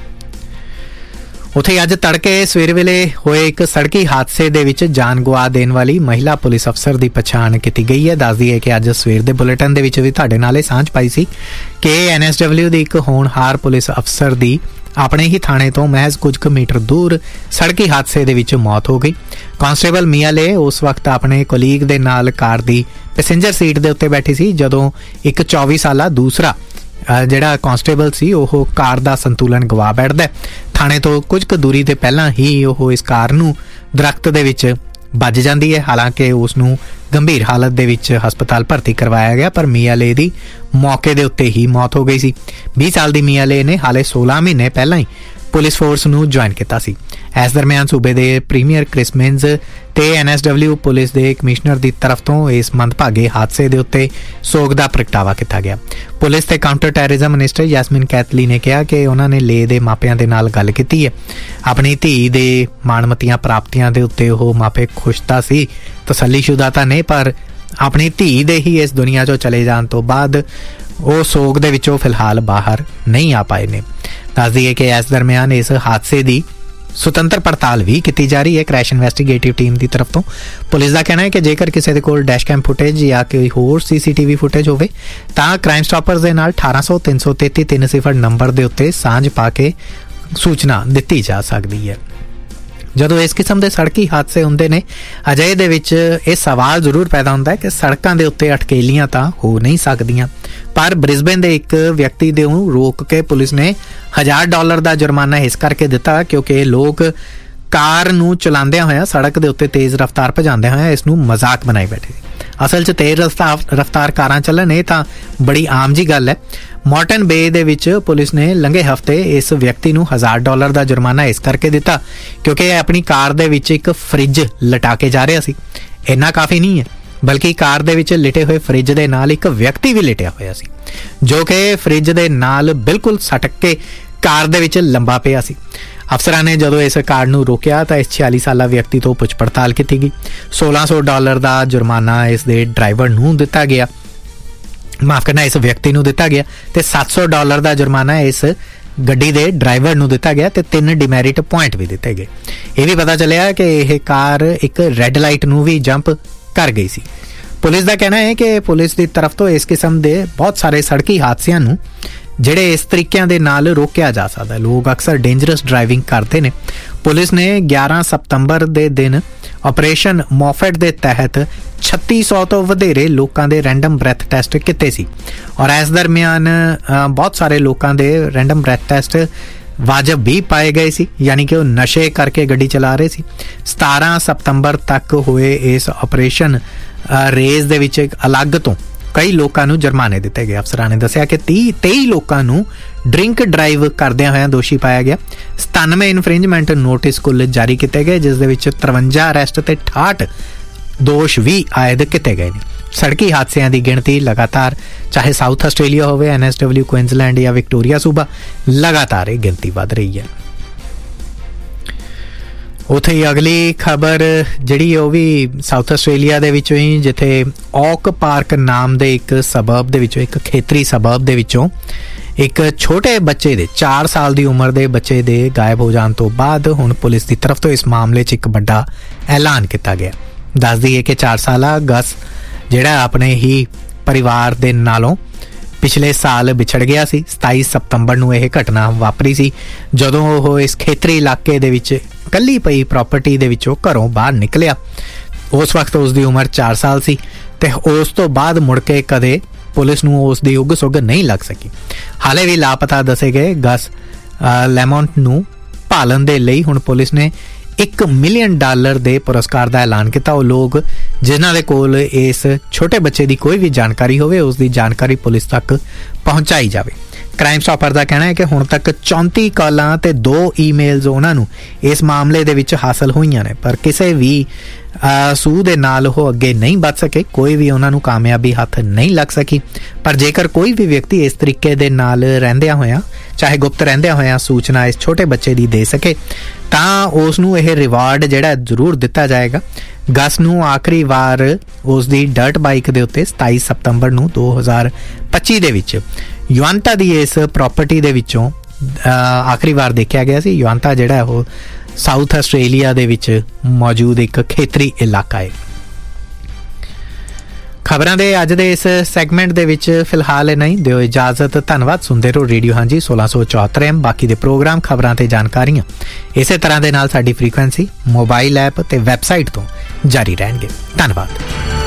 Speaker 1: ਉੱਥੇ ਅੱਜ ਤੜਕੇ ਸਵੇਰ ਵੇਲੇ ਹੋਏ ਇੱਕ ਸੜਕੀ ਹਾਦਸੇ ਦੇ ਵਿੱਚ ਜਾਨ ਗਵਾ ਦੇਣ ਵਾਲੀ ਮਹਿਲਾ ਪੁਲਿਸ ਅਫਸਰ ਦੀ ਪਛਾਣ ਕੀਤੀ ਗਈ ਹੈ। ਦੱਸਦੀ ਹੈ ਕਿ ਅੱਜ ਸਵੇਰ ਦੇ ਬੁਲੇਟਿਨ ਦੇ ਵਿੱਚ ਵੀ ਤੁਹਾਡੇ ਨਾਲ ਇਹ ਸਾਂਝ ਪਾਈ ਸੀ ਕਿ ਐਨ ਐਸ ਡਬਲਿਊ ਦੀ ਇੱਕ ਹੋਣਹਾਰ ਪੁਲਿਸ ਅਫਸਰ ਦੀ ਆਪਣੇ ਹੀ ਥਾਣੇ ਤੋਂ ਮਹਿਜ਼ ਕੁਝ ਕੁ ਮੀਟਰ ਦੂਰ ਸੜਕੀ ਹਾਦਸੇ ਦੇ ਵਿੱਚ ਮੌਤ ਹੋ ਗਈ। ਕਾਂਸਟੇਬਲ ਮੀਆਲੇ ਉਸ ਵਕਤ ਆਪਣੇ ਕੋਲੀਗ ਦੇ ਨਾਲ ਕਾਰ ਦੀ ਪੈਸੇਂਜਰ ਸੀਟ ਦੇ ਉੱਤੇ ਬੈਠੀ ਸੀ ਜਦੋਂ ਇੱਕ ਚੌਵੀ ਸਾਲਾ ਦੂਸਰਾ ਜਿਹੜਾ ਕਾਂਸਟੇਬਲ ਸੀ ਉਹ ਕਾਰ ਦਾ ਸੰਤੁਲਨ ਗਵਾ ਬੈਠਦਾ। ਥਾਣੇ ਤੋਂ ਕੁਝ ਕੁ ਦੂਰੀ ਤੇ ਪਹਿਲਾਂ ਹੀ ਉਹ ਇਸ ਕਾਰ ਨੂੰ ਦਰਖਤ ਦੇ ਵਿੱਚ ਵੱਜ ਜਾਂਦੀ ਹੈ। ਹਾਲਾਂਕਿ ਉਸ ਨੂੰ ਗੰਭੀਰ ਹਾਲਤ ਦੇ ਵਿੱਚ ਹਸਪਤਾਲ ਭਰਤੀ ਕਰਵਾਇਆ ਗਿਆ ਪਰ ਮੀਆਲੇ ਦੀ ਮੌਕੇ ਦੇ ਉੱਤੇ ਹੀ ਮੌਤ ਹੋ ਗਈ ਸੀ। ਵੀਹ ਸਾਲ ਦੀ ਮੀਆਲੇ ਨੇ ਹਾਲੇ ਸੋਲਾਂ ਮਹੀਨੇ ਪਹਿਲਾਂ ਹੀ ਪੁਲਿਸ ਫੋਰਸ ਨੂੰ ਜੁਆਇਨ ਕੀਤਾ ਸੀ। ਇਸ ਦਰਮਿਆਨ ਸੂਬੇ ਦੇ ਪ੍ਰੀਮੀਅਰ ਕ੍ਰਿਸ ਮਿਨਜ਼ ਤੇ ਐਨ ਐਸ ਡਬਲਿਊ ਪੁਲਿਸ ਦੇ ਕਮਿਸ਼ਨਰ ਦੀ ਤਰਫ ਤੋਂ ਇਸ ਮੰਦਭਾਗੇ ਹਾਦਸੇ ਦੇ ਉੱਤੇ ਸੋਗ ਦਾ ਪ੍ਰਗਟਾਵਾ ਕੀਤਾ ਗਿਆ। ਪੁਲਿਸ ਤੇ ਕਾਊਂਟਰ ਟੈਰਰਿਜ਼ਮ ਮਿਨਿਸਟਰ ਯਾਸਮੀਨ ਕੈਥਲੀ ਨੇ ਕਿਹਾ ਕਿ ਉਹਨਾਂ ਨੇ ਲੇ ਦੇ ਮਾਪਿਆਂ ਦੇ ਨਾਲ ਗੱਲ ਕੀਤੀ ਹੈ। ਆਪਣੀ ਧੀ ਦੇ ਮਾਣਮੱਤੀਆਂ ਪ੍ਰਾਪਤੀਆਂ ਦੇ ਉੱਤੇ ਉਹ ਮਾਪੇ ਖੁਸ਼ ਤਾਂ ਸੀ, ਤਸੱਲੀਸ਼ੁਦਾ ਤਾਂ ਨਹੀਂ, ਪਰ ਆਪਣੀ ਧੀ ਦੇ ਹੀ ਇਸ ਦੁਨੀਆ 'ਚੋਂ ਚਲੇ ਜਾਣ ਤੋਂ ਬਾਅਦ ਉਹ ਸੋਗ ਦੇ ਵਿੱਚੋਂ ਫਿਲਹਾਲ ਬਾਹਰ ਨਹੀਂ ਆ ਪਾਏ ਨੇ। ਦੱਸ ਦਈਏ ਕਿ ਇਸ ਦਰਮਿਆਨ ਇਸ ਹਾਦਸੇ ਦੀ ਸੁਤੰਤਰ ਪੜਤਾਲ ਵੀ ਕੀਤੀ ਜਾ ਰਹੀ ਹੈ ਕ੍ਰੈਸ਼ ਇਨਵੈਸਟੀਗੇਟਿਵ ਟੀਮ ਦੀ ਤਰਫ ਤੋਂ। ਪੁਲਿਸ ਦਾ ਕਹਿਣਾ ਹੈ ਕਿ ਜੇਕਰ ਕਿਸੇ ਦੇ ਕੋਲ ਡੈਸ਼ ਕੈਮ ਫੁਟੇਜ ਜਾਂ ਕੋਈ ਹੋਰ ਸੀਸੀਟੀਵੀ ਫੁਟੇਜ ਹੋਵੇ ਤਾਂ ਕ੍ਰਾਈਮ ਸਟਾਪਰਸ ਦੇ ਨਾਲ ਅਠਾਰਾਂ ਸੌ ਤਿੰਨ ਸੌ ਤੇਤੀ ਤਿੰਨ ਸਿਫਰ ਨੰਬਰ ਦੇ ਉੱਤੇ ਸਾਂਝ ਪਾ ਕੇ ਸੂਚਨਾ ਦਿੱਤੀ ਜਾ ਸਕਦੀ ਹੈ। ਜਦੋਂ ਇਸ ਕਿਸਮ ਦੇ ਸੜਕੀ ਹਾਦਸੇ ਹੁੰਦੇ ਨੇ ਅਜਿਹੇ ਦੇ ਵਿੱਚ ਇਹ ਸਵਾਲ ਜ਼ਰੂਰ ਪੈਦਾ ਹੁੰਦਾ ਹੈ ਕਿ ਸੜਕਾਂ ਦੇ ਉੱਤੇ ਅਟਕੇਲੀਆਂ ਤਾਂ ਹੋ ਨਹੀਂ ਸਕਦੀਆਂ, ਪਰ ਬ੍ਰਿਸਬੇਨ ਦੇ ਇੱਕ ਵਿਅਕਤੀ ਦੇ ਨੂੰ ਰੋਕ ਕੇ ਪੁਲਿਸ ਨੇ ਹਜ਼ਾਰ ਡਾਲਰ ਦਾ ਜੁਰਮਾਨਾ ਇਸ ਕਰਕੇ ਦਿੱਤਾ ਕਿਉਂਕਿ ਲੋਕ ਕਾਰ ਨੂੰ ਚਲਾਉਂਦਿਆਂ ਹੋਇਆਂ ਸੜਕ ਦੇ ਉੱਤੇ ਤੇਜ਼ ਰਫ਼ਤਾਰ ਭਜਾਉਂਦਿਆਂ ਹੋਇਆਂ ਇਸ ਨੂੰ ਮਜ਼ਾਕ ਬਣਾਈ ਬੈਠੇ ਸੀ। ਅਸਲ 'ਚ ਤੇਜ਼ ਰਫ਼ਤਾਰ ਕਾਰਾਂ ਚੱਲਣ ਇਹ ਤਾਂ ਬੜੀ ਆਮ ਜੀ ਗੱਲ ਹੈ। ਮੌਰਟਨ ਬੇ ਦੇ ਵਿੱਚ ਪੁਲਿਸ ਨੇ ਲੰਘੇ ਹਫ਼ਤੇ ਇਸ ਵਿਅਕਤੀ ਨੂੰ ਹਜ਼ਾਰ ਡਾਲਰ ਦਾ ਜੁਰਮਾਨਾ ਇਸ ਕਰਕੇ ਦਿੱਤਾ ਕਿਉਂਕਿ ਇਹ ਆਪਣੀ ਕਾਰ ਦੇ ਵਿੱਚ ਇੱਕ ਫਰਿੱਜ ਲਟਾ ਕੇ ਜਾ ਰਿਹਾ ਸੀ। ਇੰਨਾ ਕਾਫੀ ਨਹੀਂ ਹੈ ਬਲਕਿ ਕਾਰ ਦੇ ਵਿੱਚ ਲਿਟੇ ਹੋਏ ਫਰਿੱਜ ਦੇ ਨਾਲ ਇੱਕ ਵਿਅਕਤੀ ਵੀ ਲਿਟਿਆ ਹੋਇਆ ਸੀ ਜੋ ਕਿ ਫਰਿੱਜ ਦੇ ਨਾਲ ਬਿਲਕੁਲ ਸਟਕ ਕੇ ਕਾਰ ਦੇ ਵਿੱਚ ਲੰਬਾ ਪਿਆ ਸੀ। ਅਫਸਰਾਂ ਨੇ ਜਦੋਂ ਇਸ ਕਾਰ ਨੂੰ ਰੋਕਿਆ ਤਾਂ ਇਸ छियाली ਸਾਲਾ ਵਿਅਕਤੀ ਤੋਂ ਪੁੱਛ ਪੜਤਾਲ ਕੀਤੀ ਗਈ। सोलह सौ ਡਾਲਰ ਦਾ ਜੁਰਮਾਨਾ ਇਸ ਦੇ ਡਰਾਈਵਰ ਨੂੰ ਦਿੱਤਾ ਗਿਆ, ਮਾਫ ਕਰਨਾ ਇਸ ਵਿਅਕਤੀ ਨੂੰ ਦਿੱਤਾ ਗਿਆ, ਤੇ ਸੱਤ सौ ਡਾਲਰ ਦਾ ਜੁਰਮਾਨਾ ਇਸ ਗੱਡੀ ਦੇ ਡਰਾਈਵਰ ਨੂੰ ਦਿੱਤਾ ਗਿਆ ਤੇ ਤਿੰਨ ਡਿਮੈਰਿਟ ਪੁਆਇੰਟ ਵੀ ਦਿੱਤੇ ਗਏ। ਇਹ ਵੀ ਪਤਾ ਚੱਲਿਆ ਕਿ ਇਹ ਕਾਰ ਇੱਕ ਰੈੱਡ ਲਾਈਟ ਨੂੰ ਵੀ ਜੰਪ ਕਰ ਗਈ ਸੀ। ਪੁਲਿਸ ਦਾ ਕਹਿਣਾ ਹੈ ਕਿ ਪੁਲਿਸ ਦੀ ਤਰਫ ਤੋਂ ਇਸ ਕਿਸਮ ਦੇ ਬਹੁਤ ਸਾਰੇ ਸੜਕੀ ਹਾਦਸਿਆਂ ਨੂੰ ਜਿਹੜੇ ਇਸ ਤਰੀਕਿਆਂ ਦੇ ਨਾਲ ਰੋਕਿਆ ਜਾ ਸਕਦਾ। ਲੋਕ ਅਕਸਰ ਡੇਂਜਰਸ ਡਰਾਈਵਿੰਗ ਕਰਦੇ ਨੇ। ਪੁਲਿਸ ਨੇ ਗਿਆਰਾਂ ਸਤੰਬਰ ਦੇ ਦਿਨ ਆਪਰੇਸ਼ਨ ਮੋਫੈਟ ਦੇ ਤਹਿਤ ਛੱਤੀ ਸੌ ਤੋਂ ਵਧੇਰੇ ਲੋਕਾਂ ਦੇ ਰੈਂਡਮ ਬ੍ਰੈਥ ਟੈਸਟ ਕੀਤੇ ਸੀ ਔਰ ਇਸ ਦਰਮਿਆਨ ਬਹੁਤ ਸਾਰੇ ਲੋਕਾਂ ਦੇ ਰੈਂਡਮ ਬ੍ਰੈਥ ਟੈਸਟ ਵਾਜਬ ਵੀ ਪਾਏ ਗਏ ਸੀ, ਯਾਨੀ ਕਿ ਉਹ ਨਸ਼ੇ ਕਰਕੇ ਗੱਡੀ ਚਲਾ ਰਹੇ ਸੀ। ਸਤਾਰਾਂ ਸਤੰਬਰ ਤੱਕ ਹੋਏ ਇਸ ਆਪਰੇਸ਼ਨ ਰੇਸ ਦੇ ਵਿੱਚ ਅਲੱਗ ਤੋਂ ਕਈ ਲੋਕਾਂ ਨੂੰ ਜੁਰਮਾਨੇ ਦਿੱਤੇ ਗਏ। ਅਫਸਰਾਂ ਨੇ ਦੱਸਿਆ ਕਿ ਤੀਹ ਤੇਈ ਲੋਕਾਂ ਨੂੰ ਡਰਿੰਕ ਡਰਾਈਵ ਕਰਦਿਆਂ ਹੋਇਆਂ ਦੋਸ਼ੀ ਪਾਇਆ ਗਿਆ। ਸਤਾਨਵੇਂ ਇਨਫ੍ਰਿੰਜਮੈਂਟ ਨੋਟਿਸ ਕੁੱਲ ਜਾਰੀ ਕੀਤੇ ਗਏ, ਜਿਸ ਦੇ ਵਿੱਚ ਤਰਵੰਜਾ ਅਰੈਸਟ ਤੇ ਅਠਾਹਠ ਦੋਸ਼ ਵੀ ਆਇਦ ਕੀਤੇ ਗਏ ਨੇ। ਸੜਕੀ ਹਾਦਸਿਆਂ ਦੀ ਗਿਣਤੀ ਲਗਾਤਾਰ, ਚਾਹੇ ਸਾਊਥ ਆਸਟ੍ਰੇਲੀਆ ਹੋਵੇ, ਐਨ ਐਸ ਡਬਲਿਊ ਕੁਇਨਜ਼ਲੈਂਡ ਜਾਂ ਵਿਕਟੋਰੀਆ ਸੂਬਾ, ਲਗਾਤਾਰ ਇਹ ਗਿਣਤੀ ਵੱਧ ਰਹੀ ਹੈ। ਉੱਥੇ ਹੀ ਅਗਲੀ ਖਬਰ ਜਿਹੜੀ ਉਹ ਵੀ ਸਾਊਥ ਆਸਟ੍ਰੇਲੀਆ ਦੇ ਵਿੱਚੋਂ ਹੀ, ਜਿੱਥੇ ਔਕ ਪਾਰਕ ਨਾਮ ਦੇ ਇੱਕ ਸਬਰਬ ਦੇ ਵਿੱਚੋਂ, ਇੱਕ ਖੇਤਰੀ ਸਬਰਬ ਦੇ ਵਿੱਚੋਂ ਇੱਕ ਛੋਟੇ ਬੱਚੇ ਦੇ ਚਾਰ ਸਾਲ ਦੀ ਉਮਰ ਦੇ ਬੱਚੇ ਦੇ ਗਾਇਬ ਹੋ ਜਾਣ ਤੋਂ ਬਾਅਦ ਹੁਣ ਪੁਲਿਸ ਦੀ ਤਰਫ ਤੋਂ ਇਸ ਮਾਮਲੇ 'ਚ ਇੱਕ ਵੱਡਾ ਐਲਾਨ ਕੀਤਾ ਗਿਆ। ਦੱਸ ਦਈਏ ਕਿ ਚਾਰ ਸਾਲਾ ਗਸ ਜਿਹੜਾ ਆਪਣੇ ਹੀ ਪਰਿਵਾਰ ਦੇ ਨਾਲੋਂ ਪਿਛਲੇ ਸਾਲ ਵਿਛੜ ਗਿਆ ਸੀ। ਸਤਾਈ ਸਤੰਬਰ ਨੂੰ ਇਹ ਘਟਨਾ ਵਾਪਰੀ ਸੀ ਜਦੋਂ ਉਹ ਇਸ ਖੇਤਰੀ ਇਲਾਕੇ ਦੇ ਵਿੱਚ ਇਕੱਲੀ ਪਈ ਪ੍ਰਾਪਰਟੀ ਦੇ ਵਿੱਚੋਂ ਘਰੋਂ ਬਾਹਰ ਨਿਕਲਿਆ। ਉਸ ਵਕਤ ਉਸ ਦੀ ਉਮਰ ਚਾਰ ਸਾਲ ਸੀ ਤੇ ਉਸ ਤੋਂ ਬਾਅਦ ਮੁੜ ਕੇ ਕਦੇ ਪੁਲਿਸ ਨੂੰ ਉਸ ਦੀ ਉੱਗ ਸੁੱਗ ਨਹੀਂ ਲੱਗ ਸਕੀ। ਹਾਲੇ ਵੀ ਲਾਪਤਾ ਦੱਸੇ ਗਏ ਗਸ ਲੈਮੋਂਟ ਨੂੰ ਭਾਲਣ ਦੇ ਲਈ ਹੁਣ ਪੁਲਿਸ ਨੇ ਇੱਕ ਮਿਲੀਅਨ ਡਾਲਰ ਦੇ ਪੁਰਸਕਾਰ ਦਾ ਐਲਾਨ ਕੀਤਾ। ਉਹ ਲੋਕ ਜਿਨ੍ਹਾਂ ਦੇ ਕੋਲ ਇਸ ਛੋਟੇ ਬੱਚੇ ਦੀ ਕੋਈ ਵੀ ਜਾਣਕਾਰੀ ਹੋਵੇ, ਉਸ ਦੀ ਜਾਣਕਾਰੀ ਪੁਲਿਸ ਤੱਕ ਪਹੁੰਚਾਈ ਜਾਵੇ। ਕ੍ਰਾਈਮ ਸਟਾਪਰ ਦਾ ਕਹਿਣਾ ਹੈ ਕਿ ਹੁਣ ਤੱਕ ਚੌਂਤੀ ਕਾਲਾਂ ਤੇ ਦੋ ਈਮੇਲਸ ਉਹਨਾਂ ਨੂੰ ਇਸ ਮਾਮਲੇ ਦੇ ਵਿੱਚ ਹਾਸਲ ਹੋਈਆਂ ਨੇ, ਪਰ ਕਿਸੇ ਵੀ ਸੂਹ ਦੇ ਨਾਲ ਉਹ ਅੱਗੇ ਨਹੀਂ ਵੱਧ ਸਕੇ। ਕੋਈ ਵੀ ਉਹਨਾਂ ਨੂੰ ਕਾਮਯਾਬੀ ਹੱਥ ਨਹੀਂ ਲੱਗ ਸਕੀ। ਪਰ ਜੇਕਰ ਕੋਈ ਵੀ ਵਿਅਕਤੀ ਇਸ ਤਰੀਕੇ ਦੇ ਨਾਲ ਰਹਿੰਦਿਆਂ ਹੋਇਆਂ, ਚਾਹੇ ਗੁਪਤ ਰਹਿੰਦਿਆਂ ਹੋਇਆਂ, ਸੂਚਨਾ ਇਸ ਛੋਟੇ ਬੱਚੇ ਦੀ ਦੇ ਸਕੇ ਤਾਂ ਉਸ ਨੂੰ ਇਹ ਰਿਵਾਰਡ ਜਿਹੜਾ ਜ਼ਰੂਰ ਦਿੱਤਾ ਜਾਏਗਾ। ਗਸ ਨੂੰ ਆਖਰੀ ਵਾਰ ਉਸ ਦੀ ਡਰਟ ਬਾਈਕ ਦੇ ਉੱਤੇ ਸਤਾਈ ਸਤੰਬਰ ਨੂੰ ਦੋ ਹਜ਼ਾਰ ਪੱਚੀ ਦੇ ਵਿੱਚ ਯੂਆਂਤਾ ਦੀ ਇਸ ਪ੍ਰਾਪਰਟੀ ਦੇ ਵਿੱਚੋਂ ਆਖਰੀ ਵਾਰ ਦੇਖਿਆ ਗਿਆ ਸੀ। ਯੂਆਂਤਾ ਜਿਹੜਾ ਉਹ ਸਾਊਥ ਆਸਟ੍ਰੇਲੀਆ ਦੇ ਵਿੱਚ ਮੌਜੂਦ ਇੱਕ ਖੇਤਰੀ ਇਲਾਕਾ ਹੈ। ਖਬਰਾਂ ਦੇ ਅੱਜ ਦੇ ਇਸ ਸੈਗਮੈਂਟ ਦੇ ਵਿੱਚ ਫਿਲਹਾਲ ਨਹੀਂ, ਦਿਓ ਇਜਾਜ਼ਤ। ਧੰਨਵਾਦ। ਸੁਣਦੇ ਰਹੋ ਰੇਡੀਓ ਹਾਂਜੀ ਸੋਲਾਂ ਸੌ ਚੌਹੱਤਰ ਐਮ। ਬਾਕੀ ਦੇ ਪ੍ਰੋਗਰਾਮ, ਖਬਰਾਂ ਤੇ ਜਾਣਕਾਰੀਆਂ ਇਸੇ ਤਰ੍ਹਾਂ ਦੇ ਨਾਲ ਸਾਡੀ ਫ੍ਰੀਕੁਐਂਸੀ, ਮੋਬਾਈਲ ਐਪ ਤੇ ਵੈਬਸਾਈਟ ਤੋਂ ਜਾਰੀ ਰਹਿਣਗੇ। ਧੰਨਵਾਦ।